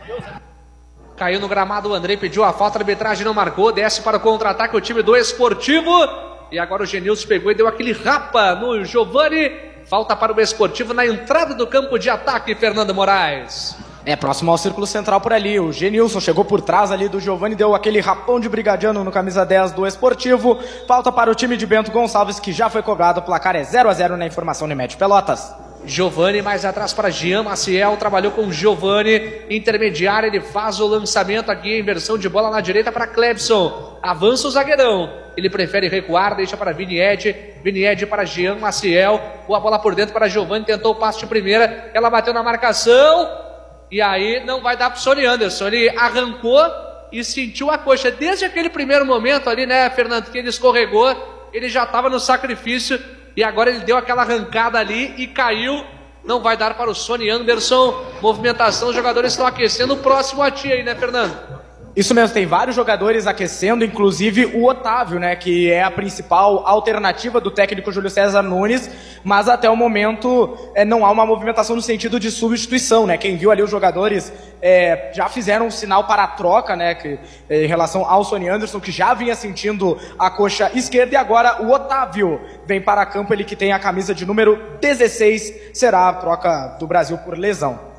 Caiu no gramado, o Andrei pediu a falta, a arbitragem não marcou, desce para o contra-ataque o time do Esportivo, e agora o Genilson pegou e deu aquele rapa no Giovani. Falta para o Esportivo na entrada do campo de ataque, Fernando Moraes. É, próximo ao círculo central por ali, o Genilson chegou por trás ali do Giovani, deu aquele rapão de brigadiano no camisa dez do Esportivo. Falta para o time de Bento Gonçalves, que já foi cobrado, o placar é zero a zero na informação Unimed Pelotas. Giovani mais atrás para Jean Maciel, trabalhou com Giovani, intermediário, ele faz o lançamento aqui, inversão de bola na direita para Clebson, avança o zagueirão, ele prefere recuar, deixa para Vinied, Vinied para Jean Maciel, boa bola por dentro para Giovani, tentou o passe de primeira, ela bateu na marcação, e aí não vai dar para o Sony Anderson, ele arrancou e sentiu a coxa, desde aquele primeiro momento ali, né, Fernando, que ele escorregou, ele já estava no sacrifício, e agora ele deu aquela arrancada ali e caiu. Não vai dar para o Sony Anderson. Movimentação, os jogadores estão aquecendo. O próximo a ti aí, né, Fernando? Isso mesmo, tem vários jogadores aquecendo, inclusive o Otávio, né, que é a principal alternativa do técnico Júlio César Nunes, mas até o momento é, não há uma movimentação no sentido de substituição, né, quem viu ali os jogadores é, já fizeram um sinal para a troca, né, que, é, em relação ao Sony Anderson, que já vinha sentindo a coxa esquerda, e agora o Otávio vem para campo, ele que tem a camisa de número dezesseis, será a troca do Brasil por lesão.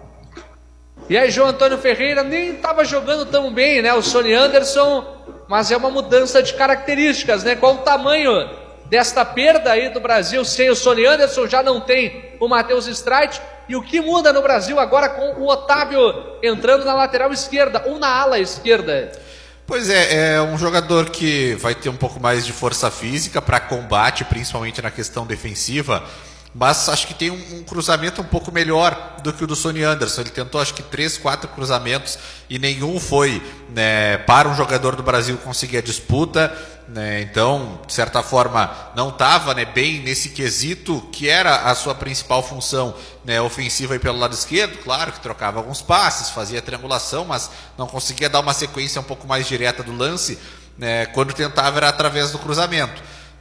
E aí, João Antônio Ferreira nem estava jogando tão bem, né? O Sony Anderson, mas é uma mudança de características, né? Qual o tamanho desta perda aí do Brasil sem o Sony Anderson? Já não tem o Matheus Streit. E o que muda no Brasil agora com o Otávio entrando na lateral esquerda ou na ala esquerda? Pois é, é um jogador que vai ter um pouco mais de força física para combate, principalmente na questão defensiva. Mas acho que tem um, um cruzamento um pouco melhor do que o do Sony Anderson. Ele tentou acho que três, quatro cruzamentos e nenhum foi, né, para um jogador do Brasil conseguir a disputa, né? Então, de certa forma, não estava, né, bem nesse quesito que era a sua principal função, né, ofensiva aí pelo lado esquerdo. Claro que trocava alguns passes, fazia triangulação, mas não conseguia dar uma sequência um pouco mais direta do lance, né, quando tentava era através do cruzamento.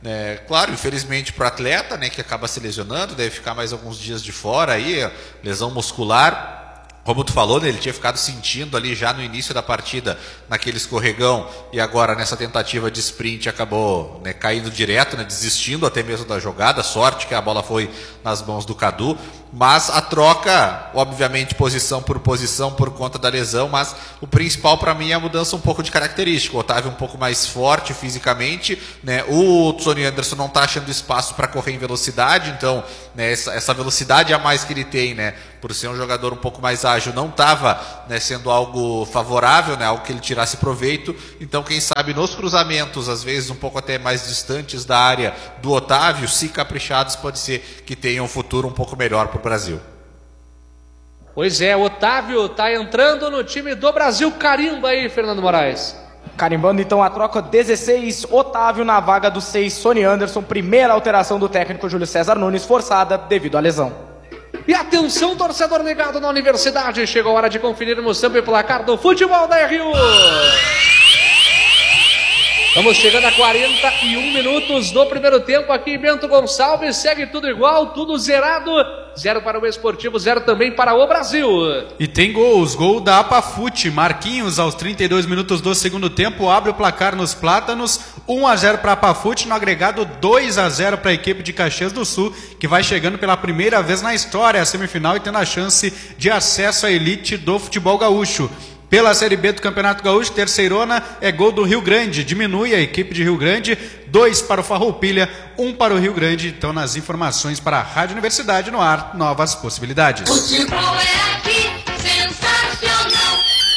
É, claro, infelizmente para o atleta, né, que acaba se lesionando, deve ficar mais alguns dias de fora aí, lesão muscular. Como tu falou, né, ele tinha ficado sentindo ali já no início da partida, naquele escorregão, e agora nessa tentativa de sprint acabou, né, caindo direto, né, desistindo até mesmo da jogada. Sorte que a bola foi nas mãos do Cadu. Mas a troca, obviamente, posição por posição por conta da lesão, mas o principal para mim é a mudança um pouco de característica. O Otávio um pouco mais forte fisicamente, né? O Sonny Anderson não está achando espaço para correr em velocidade, então, né, essa, essa velocidade a mais que ele tem, né, por ser um jogador um pouco mais ágil, não estava, né, sendo algo favorável, né, algo que ele tirasse proveito. Então, quem sabe nos cruzamentos, às vezes um pouco até mais distantes da área do Otávio, se caprichados, pode ser que tenha um futuro um pouco melhor para o Brasil. Pois é, Otávio tá entrando no time do Brasil. Carimba aí, Fernando Moraes. Carimbando então a troca, dezesseis, Otávio na vaga do seis, Sonny Anderson. Primeira alteração do técnico Júlio César Nunes, forçada devido à lesão. E atenção, torcedor ligado na Universidade, chegou a hora de conferirmos sempre o placar do futebol da R U. Vamos chegando a quarenta e um minutos do primeiro tempo aqui em Bento Gonçalves. Segue tudo igual, tudo zerado. Zero para o Esportivo, zero também para o Brasil. E tem gols, gol da Apafute. Marquinhos, aos trinta e dois minutos do segundo tempo, abre o placar nos Plátanos. um a zero para a Apafute, no agregado dois a zero para a equipe de Caxias do Sul, que vai chegando pela primeira vez na história à semifinal e tendo a chance de acesso à elite do futebol gaúcho. Pela Série B do Campeonato Gaúcho, terceirona é gol do Rio Grande. Diminui a equipe de Rio Grande, dois para o Farroupilha, um para o Rio Grande. Então, nas informações para a Rádio Universidade no ar, novas possibilidades. Futebol é aqui, sensacional.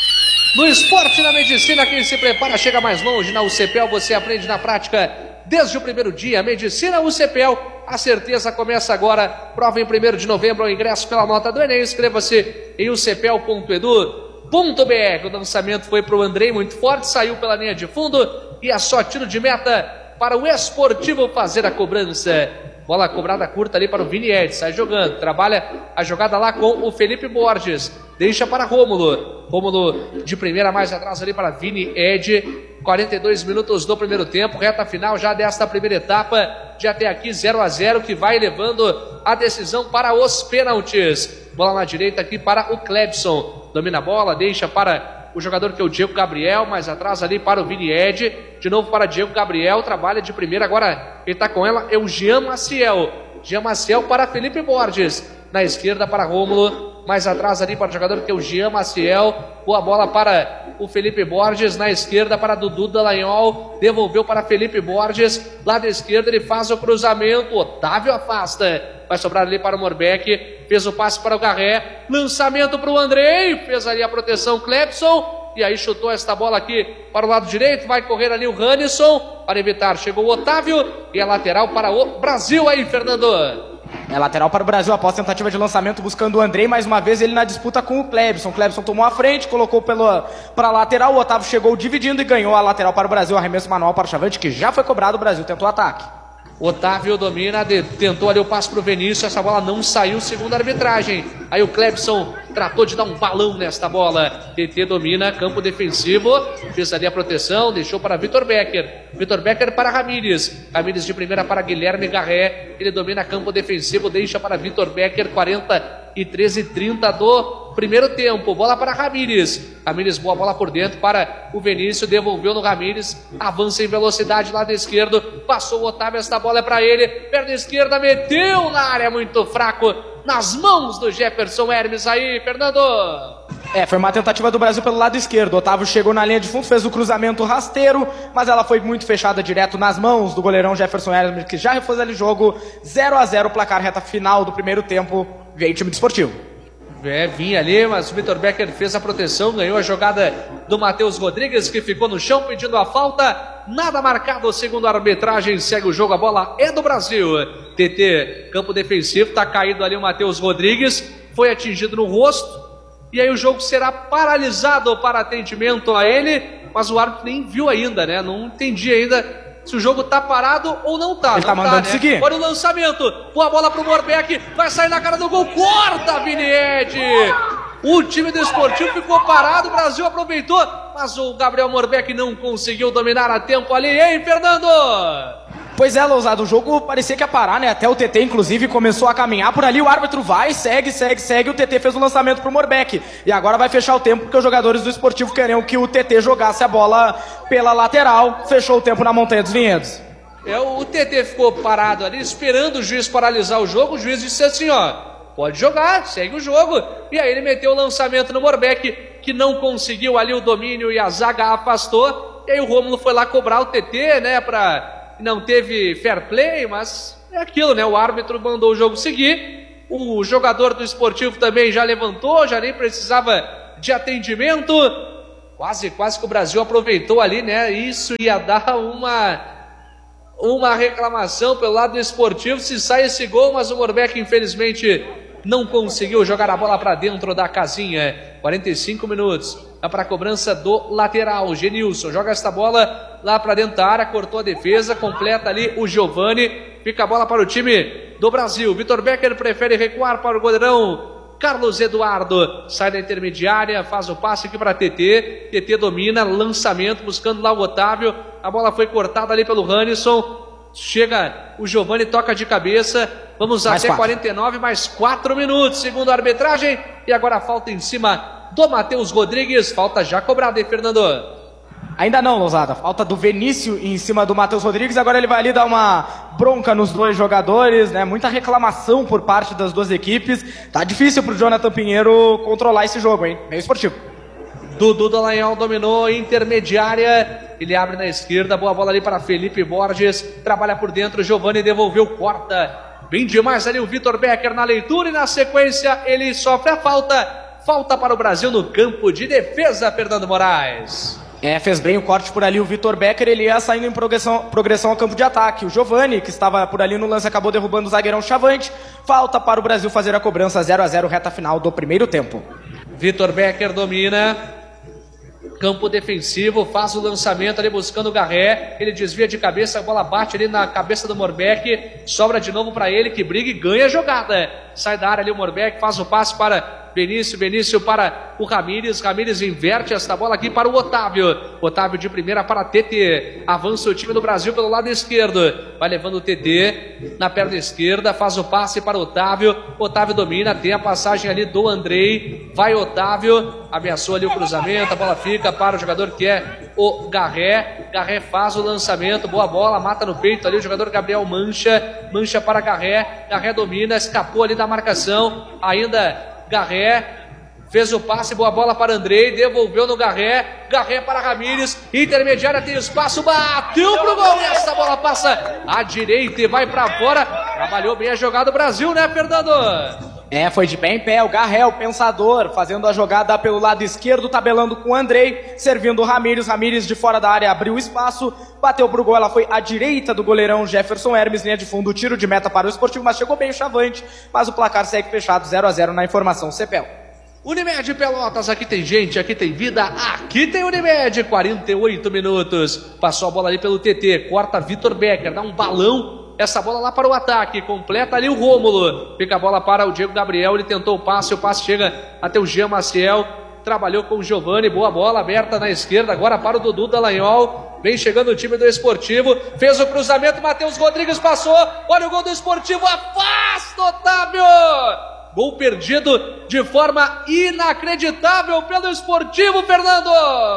No esporte e na medicina, quem se prepara chega mais longe. Na U C P E L você aprende na prática desde o primeiro dia. Medicina U C P E L, a certeza começa agora. Prova em primeiro de novembro, o ingresso pela nota do Enem. Inscreva-se em u c p e l ponto e d u ponto b r. O lançamento foi para o Andrei, muito forte, saiu pela linha de fundo e é só tiro de meta para o Esportivo fazer a cobrança. Bola cobrada curta ali para o Vini Ed, sai jogando, trabalha a jogada lá com o Felipe Borges, deixa para Rômulo, Rômulo de primeira mais atrás ali para Vini Ed. Quarenta e dois minutos do primeiro tempo, reta final já desta primeira etapa, de até aqui zero a zero, que vai levando a decisão para os pênaltis. Bola na direita aqui para o Clebson, domina a bola, deixa para o jogador que é o Diego Gabriel, mais atrás ali para o Vini Ed, de novo para Diego Gabriel, trabalha de primeira, agora ele está com ela, é o Jean Maciel, Jean Maciel para Felipe Borges, na esquerda para Rômulo, mais atrás ali para o jogador que é o Jean Maciel, boa bola para o Felipe Borges, na esquerda para Dudu Dallagnol, devolveu para Felipe Borges, lado esquerdo ele faz o cruzamento, Otávio afasta, vai sobrar ali para o Morbeck, fez o passe para o Garré, lançamento para o Andrei, fez ali a proteção Clebson, e aí chutou esta bola aqui para o lado direito, vai correr ali o Rannisson, para evitar, chegou o Otávio, e é lateral para o Brasil aí, Fernando. É lateral para o Brasil após tentativa de lançamento buscando o Andrei, mais uma vez ele na disputa com o Clebson. Clebson tomou a frente, colocou para a lateral, o Otávio chegou dividindo e ganhou a lateral para o Brasil. Arremesso manual para o Chavante, que já foi cobrado, o Brasil tentou o ataque. Otávio domina, de, tentou ali o passe para o Vinícius, essa bola não saiu, segundo a arbitragem. Aí o Clebson tratou de dar um balão nesta bola. T T domina, campo defensivo, fez ali a proteção, deixou para Vitor Becker. Vitor Becker para Ramírez. Ramírez de primeira para Guilherme Garré. Ele domina campo defensivo, deixa para Vitor Becker, quarenta e três e trinta do primeiro tempo. Bola para Ramírez. Ramírez, boa bola por dentro para o Vinícius, devolveu no Ramírez, avança em velocidade, lado esquerdo, passou o Otávio, esta bola é para ele, perna esquerda, meteu na área, muito fraco, nas mãos do Jefferson Hermes aí, Fernando. É, foi uma tentativa do Brasil pelo lado esquerdo. O Otávio chegou na linha de fundo, fez o cruzamento rasteiro, mas ela foi muito fechada direto nas mãos do goleirão Jefferson Hermes, que já refez ali o jogo. Zero a zero, placar reta final do primeiro tempo, veio o time do Esportivo. É, vinha ali, mas o Vitor Becker fez a proteção, ganhou a jogada do Matheus Rodrigues, que ficou no chão pedindo a falta. Nada marcado, segundo a arbitragem, segue o jogo, a bola é do Brasil. T T, campo defensivo, tá caído ali o Matheus Rodrigues, foi atingido no rosto, e aí o jogo será paralisado para atendimento a ele, mas o árbitro nem viu ainda, né? Não entendi ainda se o jogo tá parado ou não tá. Ele não tá mandando tá, né? seguir. Olha o lançamento, boa bola pro Morbeck, vai sair na cara do gol, corta Vini Ed. O time do Esportivo ficou parado, o Brasil aproveitou, mas o Gabriel Morbeck não conseguiu dominar a tempo ali, hein, Fernando? Pois é, Lousada, o jogo parecia que ia parar, né? Até o T T, inclusive, começou a caminhar por ali. O árbitro vai, segue, segue, segue. O T T fez o lançamento pro Morbeck. E agora vai fechar o tempo, porque os jogadores do Esportivo queriam que o T T jogasse a bola pela lateral. Fechou o tempo na Montanha dos Vinhedos. É, o T T ficou parado ali, esperando o juiz paralisar o jogo. O juiz disse assim, ó, pode jogar, segue o jogo. E aí ele meteu o lançamento no Morbeck, que não conseguiu ali o domínio e a zaga afastou. E aí o Rômulo foi lá cobrar o T T, né, pra... Não teve fair play, mas é aquilo, né? O árbitro mandou o jogo seguir. O jogador do Esportivo também já levantou, já nem precisava de atendimento. Quase, quase que o Brasil aproveitou ali, né? Isso ia dar uma, uma reclamação pelo lado do Esportivo se sai esse gol, mas o Morbeck, infelizmente, não conseguiu jogar a bola para dentro da casinha. quarenta e cinco minutos. Vai para a cobrança do lateral. Genilson joga esta bola lá para dentro da área, cortou a defesa, completa ali o Giovani. Fica a bola para o time do Brasil. Vitor Becker prefere recuar para o goleirão Carlos Eduardo. Sai da intermediária, faz o passe aqui para T T. T T domina, lançamento, buscando lá o Otávio. A bola foi cortada ali pelo Rannisson. Chega o Giovani, toca de cabeça. Vamos mais até quatro. quarenta e nove, mais quatro minutos, segundo a arbitragem. E agora a falta em cima do Matheus Rodrigues. Falta já cobrada, hein, Fernando? Ainda não, Lousada. Falta do Vinícius em cima do Matheus Rodrigues. Agora ele vai ali dar uma bronca nos dois jogadores, né? Muita reclamação por parte das duas equipes. Tá difícil pro Jonathan Pinheiro controlar esse jogo, hein? Meio esportivo. Dudu Dallagnol dominou, intermediária, ele abre na esquerda, boa bola ali para Felipe Borges, trabalha por dentro, Giovani devolveu, corta, bem demais ali o Vitor Becker na leitura e na sequência ele sofre a falta, falta para o Brasil no campo de defesa, Fernando Moraes. É, fez bem o corte por ali o Vitor Becker, ele ia saindo em progressão, progressão ao campo de ataque. O Giovani, que estava por ali no lance, acabou derrubando o zagueirão Chavante. Falta para o Brasil fazer a cobrança, zero a zero, reta final do primeiro tempo. Vitor Becker domina, campo defensivo, faz o lançamento ali buscando o Garré, ele desvia de cabeça, a bola bate ali na cabeça do Morbeck, sobra de novo para ele, que briga e ganha a jogada. Sai da área ali o Morbeck, faz o passe para Benício, Benício para o Ramírez, Ramírez inverte esta bola aqui para o Otávio, Otávio de primeira para T T, avança o time do Brasil pelo lado esquerdo, vai levando o T T na perna esquerda, faz o passe para o Otávio, Otávio domina, tem a passagem ali do Andrei, vai Otávio, ameaçou ali o cruzamento, a bola fica para o jogador que é o Garré, Garré faz o lançamento, boa bola, mata no peito ali o jogador Gabriel Mancha, Mancha para Garré, Garré domina, escapou ali da marcação, ainda Garré, fez o passe, boa bola para Andrei, devolveu no Garré, Garré para Ramírez, intermediária tem espaço, bateu pro gol, essa bola passa à direita e vai para fora, trabalhou bem a jogada do Brasil, né, Fernando? É, foi de pé em pé, o Garré, o pensador, fazendo a jogada pelo lado esquerdo, tabelando com o Andrei, servindo o Ramírez, Ramírez de fora da área abriu espaço, bateu pro gol, ela foi à direita do goleirão Jefferson Hermes, linha de fundo, tiro de meta para o Esportivo, mas chegou bem o Chavante, mas o placar segue fechado, zero a zero na informação, Cepel. Unimed Pelotas, aqui tem gente, aqui tem vida, aqui tem Unimed, quarenta e oito minutos, passou a bola ali pelo T T, corta Vitor Becker, dá um balão, essa bola lá para o ataque, completa ali o Rômulo, fica a bola para o Diego Gabriel, ele tentou o passe, o passe chega até o Jean Maciel, trabalhou com o Giovani, boa bola aberta na esquerda, agora para o Dudu Dallagnol, vem chegando o time do Esportivo, fez o cruzamento, Matheus Rodrigues passou, olha o gol do Esportivo, afasta Otávio! Gol perdido de forma inacreditável pelo Esportivo, Fernando!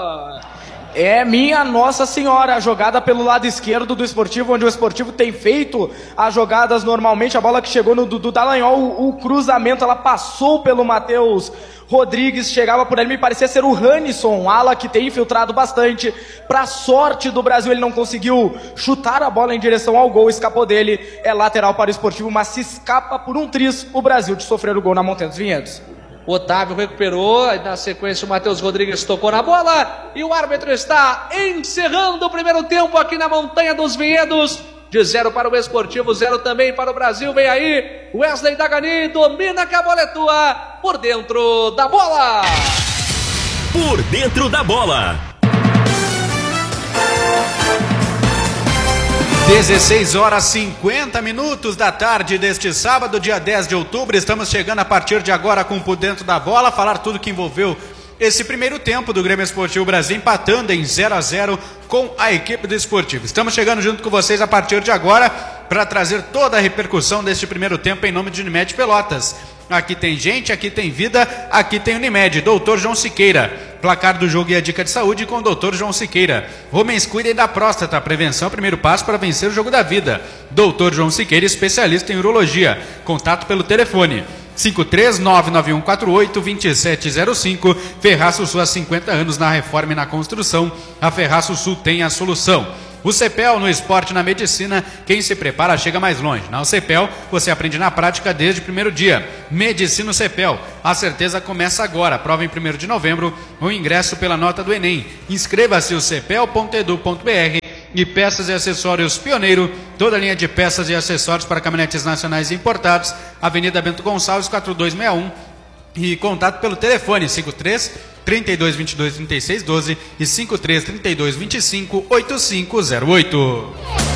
É minha Nossa Senhora, a jogada pelo lado esquerdo do Esportivo, onde o Esportivo tem feito as jogadas normalmente, a bola que chegou no Dudu Dallagnol, o, o cruzamento, ela passou pelo Matheus Rodrigues, chegava por ali, me parecia ser o Rannisson, um ala que tem infiltrado bastante, pra sorte do Brasil ele não conseguiu chutar a bola em direção ao gol, escapou dele, é lateral para o Esportivo, mas se escapa por um triz o Brasil de sofrer o gol na Montanha dos Vinhedos. Otávio recuperou, na sequência o Matheus Rodrigues tocou na bola e o árbitro está encerrando o primeiro tempo aqui na Montanha dos Vinhedos. De zero para o Esportivo, zero também para o Brasil. Vem aí, Wesley Dagani domina, que a bola é tua, por dentro da bola. Por dentro da bola. dezesseis horas e cinquenta minutos da tarde deste sábado, dia dez de outubro. Estamos chegando a partir de agora com Por Dentro da Bola, falar tudo que envolveu esse primeiro tempo do Grêmio Esportivo Brasil, empatando em zero a zero com a equipe do Esportivo. Estamos chegando junto com vocês a partir de agora para trazer toda a repercussão deste primeiro tempo em nome de Unimed Pelotas. Aqui tem gente, aqui tem vida, aqui tem Unimed. doutor João Siqueira. Placar do jogo e a dica de saúde com o doutor João Siqueira. Homens, cuidem da próstata. Prevenção é o primeiro passo para vencer o jogo da vida. doutor João Siqueira, especialista em urologia. Contato pelo telefone cinco três nove nove um quatro oito dois sete zero cinco. Ferraço Sul há cinquenta anos na reforma e na construção. A Ferraço Sul tem a solução. O CEPEL, no esporte e na medicina, quem se prepara chega mais longe. Na CEPEL, você aprende na prática desde o primeiro dia. Medicina CEPEL, a certeza começa agora. Prova em primeiro de novembro, o ingresso pela nota do Enem. Inscreva-se no cepel ponto edu ponto br. E peças e acessórios Pioneiro, toda a linha de peças e acessórios para caminhonetes nacionais e importados. Avenida Bento Gonçalves, quatro dois seis um. E contato pelo telefone cinco três, trinta e dois, vinte e dois, trinta e seis, doze e cinco três, trinta e dois, vinte e cinco, oitenta e cinco zero oito.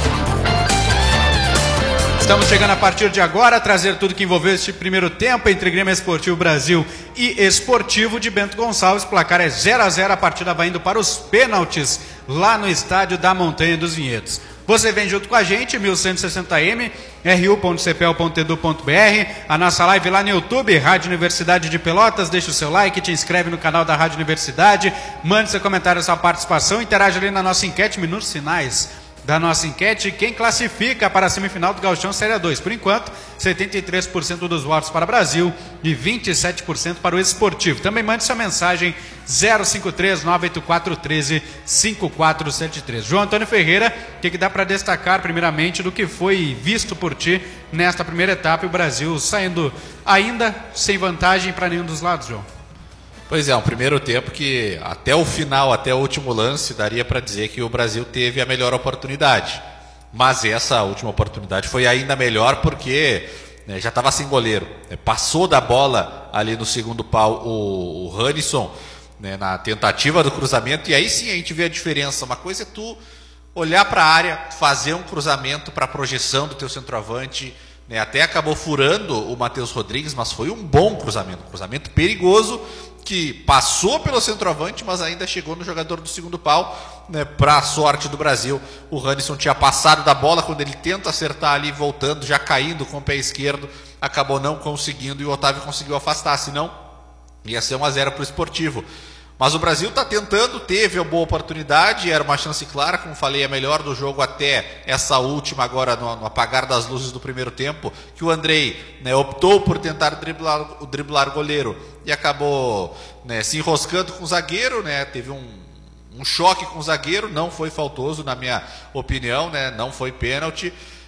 Estamos chegando a partir de agora a trazer tudo que envolveu este primeiro tempo entre Grêmio Esportivo Brasil e Esportivo de Bento Gonçalves. Placar é zero a zero, a partida vai indo para os pênaltis lá no estádio da Montanha dos Vinhedos. Você vem junto com a gente, mil cento e sessenta M, r u ponto cepel ponto edu ponto br, a nossa live lá no YouTube, Rádio Universidade de Pelotas. Deixa o seu like, te inscreve no canal da Rádio Universidade, mande seu comentário, sua participação, interage ali na nossa enquete, minutos finais da nossa enquete, quem classifica para a semifinal do Gauchão Série dois. Por enquanto, setenta e três por cento dos votos para o Brasil e vinte e sete por cento para o Esportivo. Também mande sua mensagem zero cinco três, nove oito quatro, um três, cinco quatro sete três. João Antônio Ferreira, o que, que dá para destacar primeiramente do que foi visto por ti nesta primeira etapa e o Brasil saindo ainda sem vantagem para nenhum dos lados, João? Pois é, um primeiro tempo que até o final, até o último lance, daria para dizer que o Brasil teve a melhor oportunidade. Mas essa última oportunidade foi ainda melhor porque, né, já estava sem goleiro. Né, passou da bola ali no segundo pau o, o Ranison, né, na tentativa do cruzamento, e aí sim a gente vê a diferença. Uma coisa é tu olhar para a área, fazer um cruzamento para a projeção do teu centroavante, né, até acabou furando o Matheus Rodrigues, mas foi um bom cruzamento, um cruzamento perigoso, que passou pelo centroavante, mas ainda chegou no jogador do segundo pau, né, para a sorte do Brasil. O Ranison tinha passado da bola, quando ele tenta acertar ali, voltando, já caindo com o pé esquerdo, acabou não conseguindo e o Otávio conseguiu afastar, senão ia ser um a zero para o Esportivo. Mas o Brasil está tentando, teve uma boa oportunidade, era uma chance clara, como falei, a melhor do jogo até essa última agora, no, no apagar das luzes do primeiro tempo, que o Andrei, né, optou por tentar driblar, driblar o goleiro e acabou, né, se enroscando com o zagueiro, né, teve um, um choque com o zagueiro, não foi faltoso na minha opinião, né, não foi pênalti,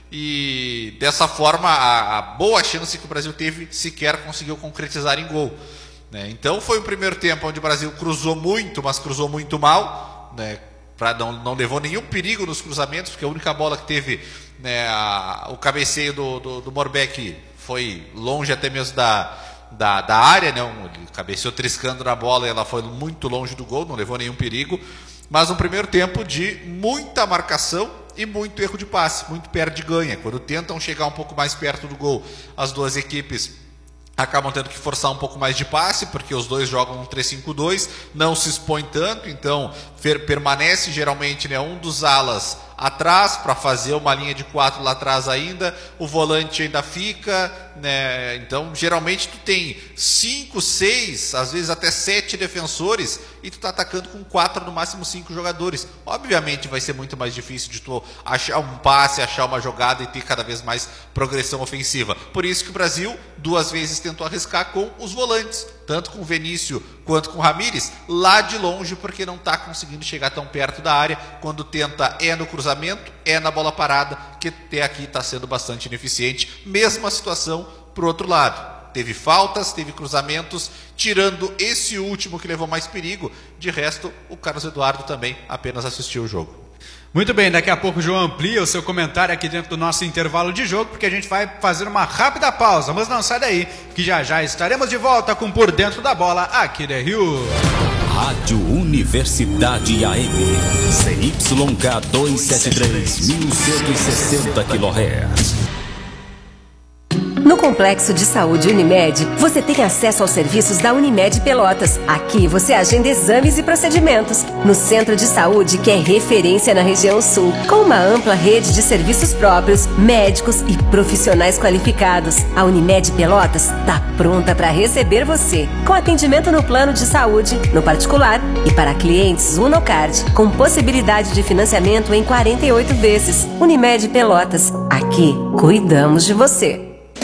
e dessa forma a, a boa chance que o Brasil teve sequer conseguiu concretizar em gol. Então foi o primeiro tempo onde o Brasil cruzou muito, mas cruzou muito mal, né, pra, não, não levou nenhum perigo nos cruzamentos, porque a única bola que teve, né, a, o cabeceio do, do, do Morbeck foi longe até mesmo da, da, da área, né, um, ele cabeceou triscando na bola e ela foi muito longe do gol, não levou nenhum perigo, mas um primeiro tempo de muita marcação e muito erro de passe, muito perde-ganha. Quando tentam chegar um pouco mais perto do gol, as duas equipes acabam tendo que forçar um pouco mais de passe, porque os dois jogam um três cinco dois, não se expõe tanto, então permanece geralmente, né, um dos alas atrás para fazer uma linha de quatro lá atrás ainda, o volante ainda fica, né, então geralmente tu tem cinco, seis, às vezes até sete defensores e tu tá atacando com quatro, no máximo cinco jogadores. Obviamente vai ser muito mais difícil de tu achar um passe, achar uma jogada e ter cada vez mais progressão ofensiva. Por isso que o Brasil duas vezes tentou arriscar com os volantes, tanto com o Vinícius quanto com o Ramires, lá de longe, porque não está conseguindo chegar tão perto da área. Quando tenta é no cruzamento, é na bola parada, que até aqui está sendo bastante ineficiente. Mesma situação para o outro lado. Teve faltas, teve cruzamentos, tirando esse último que levou mais perigo. De resto, o Carlos Eduardo também apenas assistiu o jogo. Muito bem, daqui a pouco o João amplia o seu comentário aqui dentro do nosso intervalo de jogo, porque a gente vai fazer uma rápida pausa, mas não sai daí, que já já estaremos de volta com Por Dentro da Bola aqui da Rio. Rádio Universidade A M, C Y K duzentos e setenta e três, mil cento e sessenta quilohertz. No Complexo de Saúde Unimed, você tem acesso aos serviços da Unimed Pelotas. Aqui você agenda exames e procedimentos. No Centro de Saúde, que é referência na região sul, com uma ampla rede de serviços próprios, médicos e profissionais qualificados. A Unimed Pelotas está pronta para receber você, com atendimento no plano de saúde, no particular e para clientes Unocard, com possibilidade de financiamento em quarenta e oito vezes. Unimed Pelotas, aqui cuidamos de você.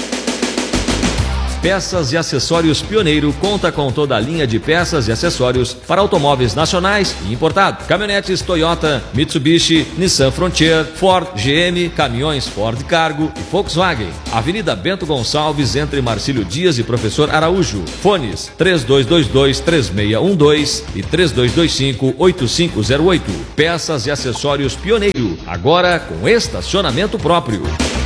Peças e Acessórios Pioneiro conta com toda a linha de peças e acessórios para automóveis nacionais e importados. Caminhonetes Toyota, Mitsubishi, Nissan Frontier, Ford, G M, caminhões Ford Cargo e Volkswagen. Avenida Bento Gonçalves, entre Marcílio Dias e Professor Araújo. Fones três dois dois dois, três seis um dois e três dois dois cinco, oito cinco zero oito. Peças e Acessórios Pioneiro, agora com estacionamento próprio.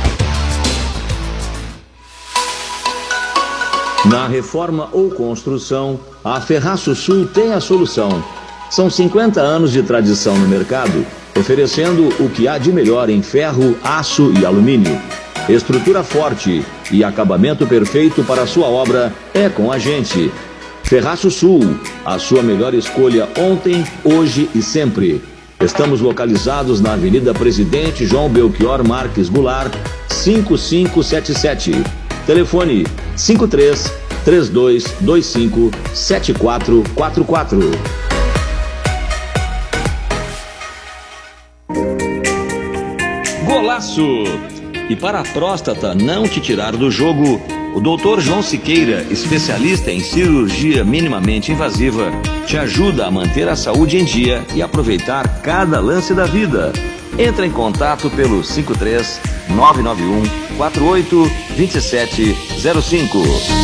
Na reforma ou construção, a Ferraço Sul tem a solução. São cinquenta anos de tradição no mercado, oferecendo o que há de melhor em ferro, aço e alumínio. Estrutura forte e acabamento perfeito para a sua obra é com a gente. Ferraço Sul, a sua melhor escolha ontem, hoje e sempre. Estamos localizados na Avenida Presidente João Belchior Marques Goulart, cinco cinco sete sete. Telefone cinco três, três dois dois cinco, sete quatro quatro quatro. Golaço! E para a próstata não te tirar do jogo, o doutor João Siqueira, especialista em cirurgia minimamente invasiva, te ajuda a manter a saúde em dia e aproveitar cada lance da vida. Entra em contato pelo cinco três, nove nove um, quatro oito, dois sete zero cinco.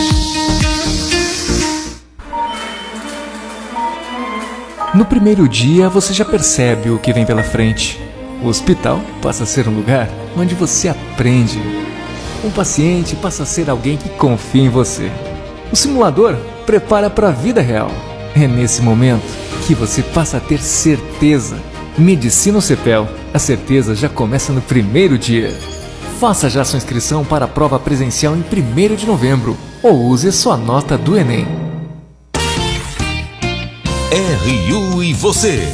No primeiro dia, você já percebe o que vem pela frente. O hospital passa a ser um lugar onde você aprende. Um paciente passa a ser alguém que confia em você. O simulador prepara para a vida real. É nesse momento que você passa a ter certeza. Medicina Cepel, a certeza já começa no primeiro dia. Faça já sua inscrição para a prova presencial em primeiro de novembro ou use sua nota do Enem. R U e você.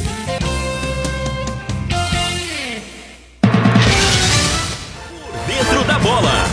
Dentro da bola.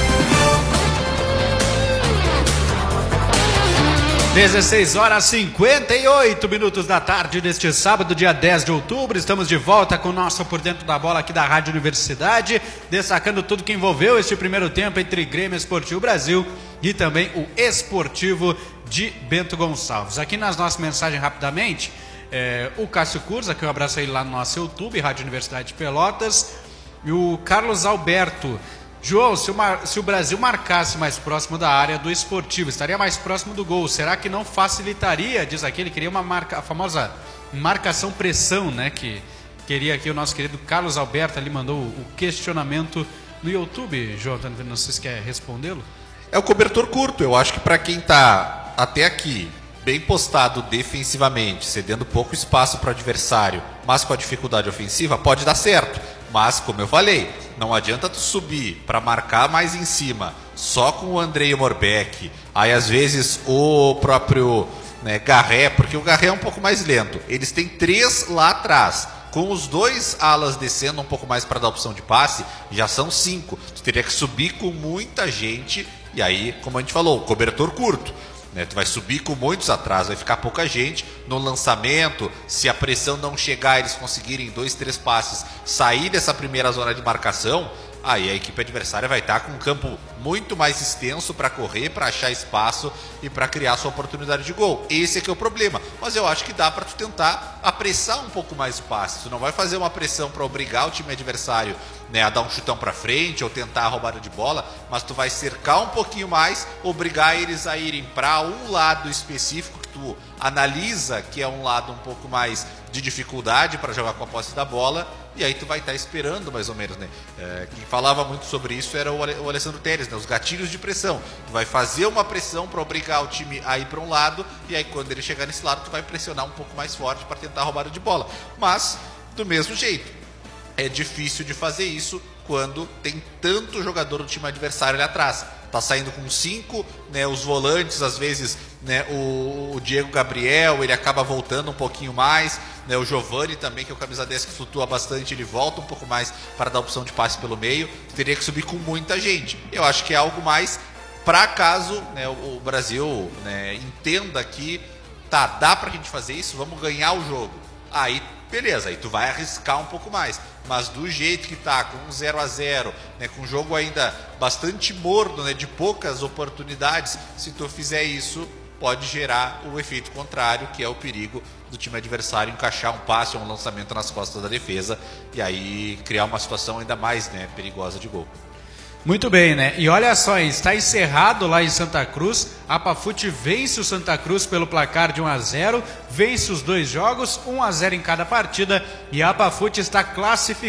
dezesseis horas e cinquenta e oito minutos da tarde deste sábado, dia dez de outubro. Estamos de volta com o nosso Por Dentro da Bola aqui da Rádio Universidade, destacando tudo que envolveu este primeiro tempo entre Grêmio Esportivo Brasil e também o Esportivo de Bento Gonçalves. Aqui nas nossas mensagens rapidamente, é, o Cássio Curza, que eu abraço ele lá no nosso YouTube, Rádio Universidade de Pelotas, e o Carlos Alberto. João, se o, Mar... se o Brasil marcasse mais próximo da área do Esportivo, estaria mais próximo do gol. Será que não facilitaria? Diz aqui, ele queria uma marca... a famosa marcação-pressão, né? Que queria aqui o nosso querido Carlos Alberto, ali mandou o questionamento no YouTube. João, não sei se quer respondê-lo. É o cobertor curto. Eu acho que para quem está até aqui bem postado defensivamente, cedendo pouco espaço para o adversário, mas com a dificuldade ofensiva, pode dar certo. Mas, como eu falei, não adianta tu subir para marcar mais em cima, só com o Andrei Morbeck, aí às vezes o próprio, né, Garré, porque o Garré é um pouco mais lento. Eles têm três lá atrás, com os dois alas descendo um pouco mais para dar opção de passe, já são cinco. Tu teria que subir com muita gente, e aí, como a gente falou, cobertor curto. Né, tu vai subir com muitos atrás, vai ficar pouca gente no lançamento. Se a pressão não chegar, eles conseguirem dois, três passes, sair dessa primeira zona de marcação, aí a equipe adversária vai estar com um campo muito mais extenso para correr, para achar espaço e para criar sua oportunidade de gol. Esse é que é o problema. Mas eu acho que dá para tu tentar apressar um pouco mais o passe. Tu não vai fazer uma pressão para obrigar o time adversário, né, a dar um chutão para frente ou tentar a roubada de bola, mas tu vai cercar um pouquinho mais, obrigar eles a irem para um lado específico que tu analisa que é um lado um pouco mais de dificuldade para jogar com a posse da bola, e aí tu vai estar esperando mais ou menos, né? É, quem falava muito sobre isso era o, Ale, o Alessandro Teres, né? Os gatilhos de pressão. Tu vai fazer uma pressão para obrigar o time a ir para um lado, e aí quando ele chegar nesse lado tu vai pressionar um pouco mais forte para tentar a roubada de bola. Mas, do mesmo jeito, é difícil de fazer isso quando tem tanto jogador do time adversário ali atrás. tá saindo com cinco, né, os volantes às vezes, né, o, o Diego Gabriel, ele acaba voltando um pouquinho mais, né, o Giovani também, que é o camisa dez que flutua bastante, ele volta um pouco mais para dar opção de passe pelo meio, teria que subir com muita gente. Eu acho que é algo mais para caso, né, o, o Brasil, né, entenda que tá, dá pra gente fazer isso, vamos ganhar o jogo. Aí, beleza, aí tu vai arriscar um pouco mais. Mas do jeito que tá, com um zero a zero, né, com um jogo ainda bastante morno, né, de poucas oportunidades, se tu fizer isso, pode gerar o efeito contrário, que é o perigo do time adversário encaixar um passe ou um lançamento nas costas da defesa e aí criar uma situação ainda mais, né, perigosa de gol. Muito bem, né? E olha só, está encerrado lá em Santa Cruz. A Pafute vence o Santa Cruz pelo placar de um a zero, vence os dois jogos, um a zero em cada partida, e a Pafute está classificada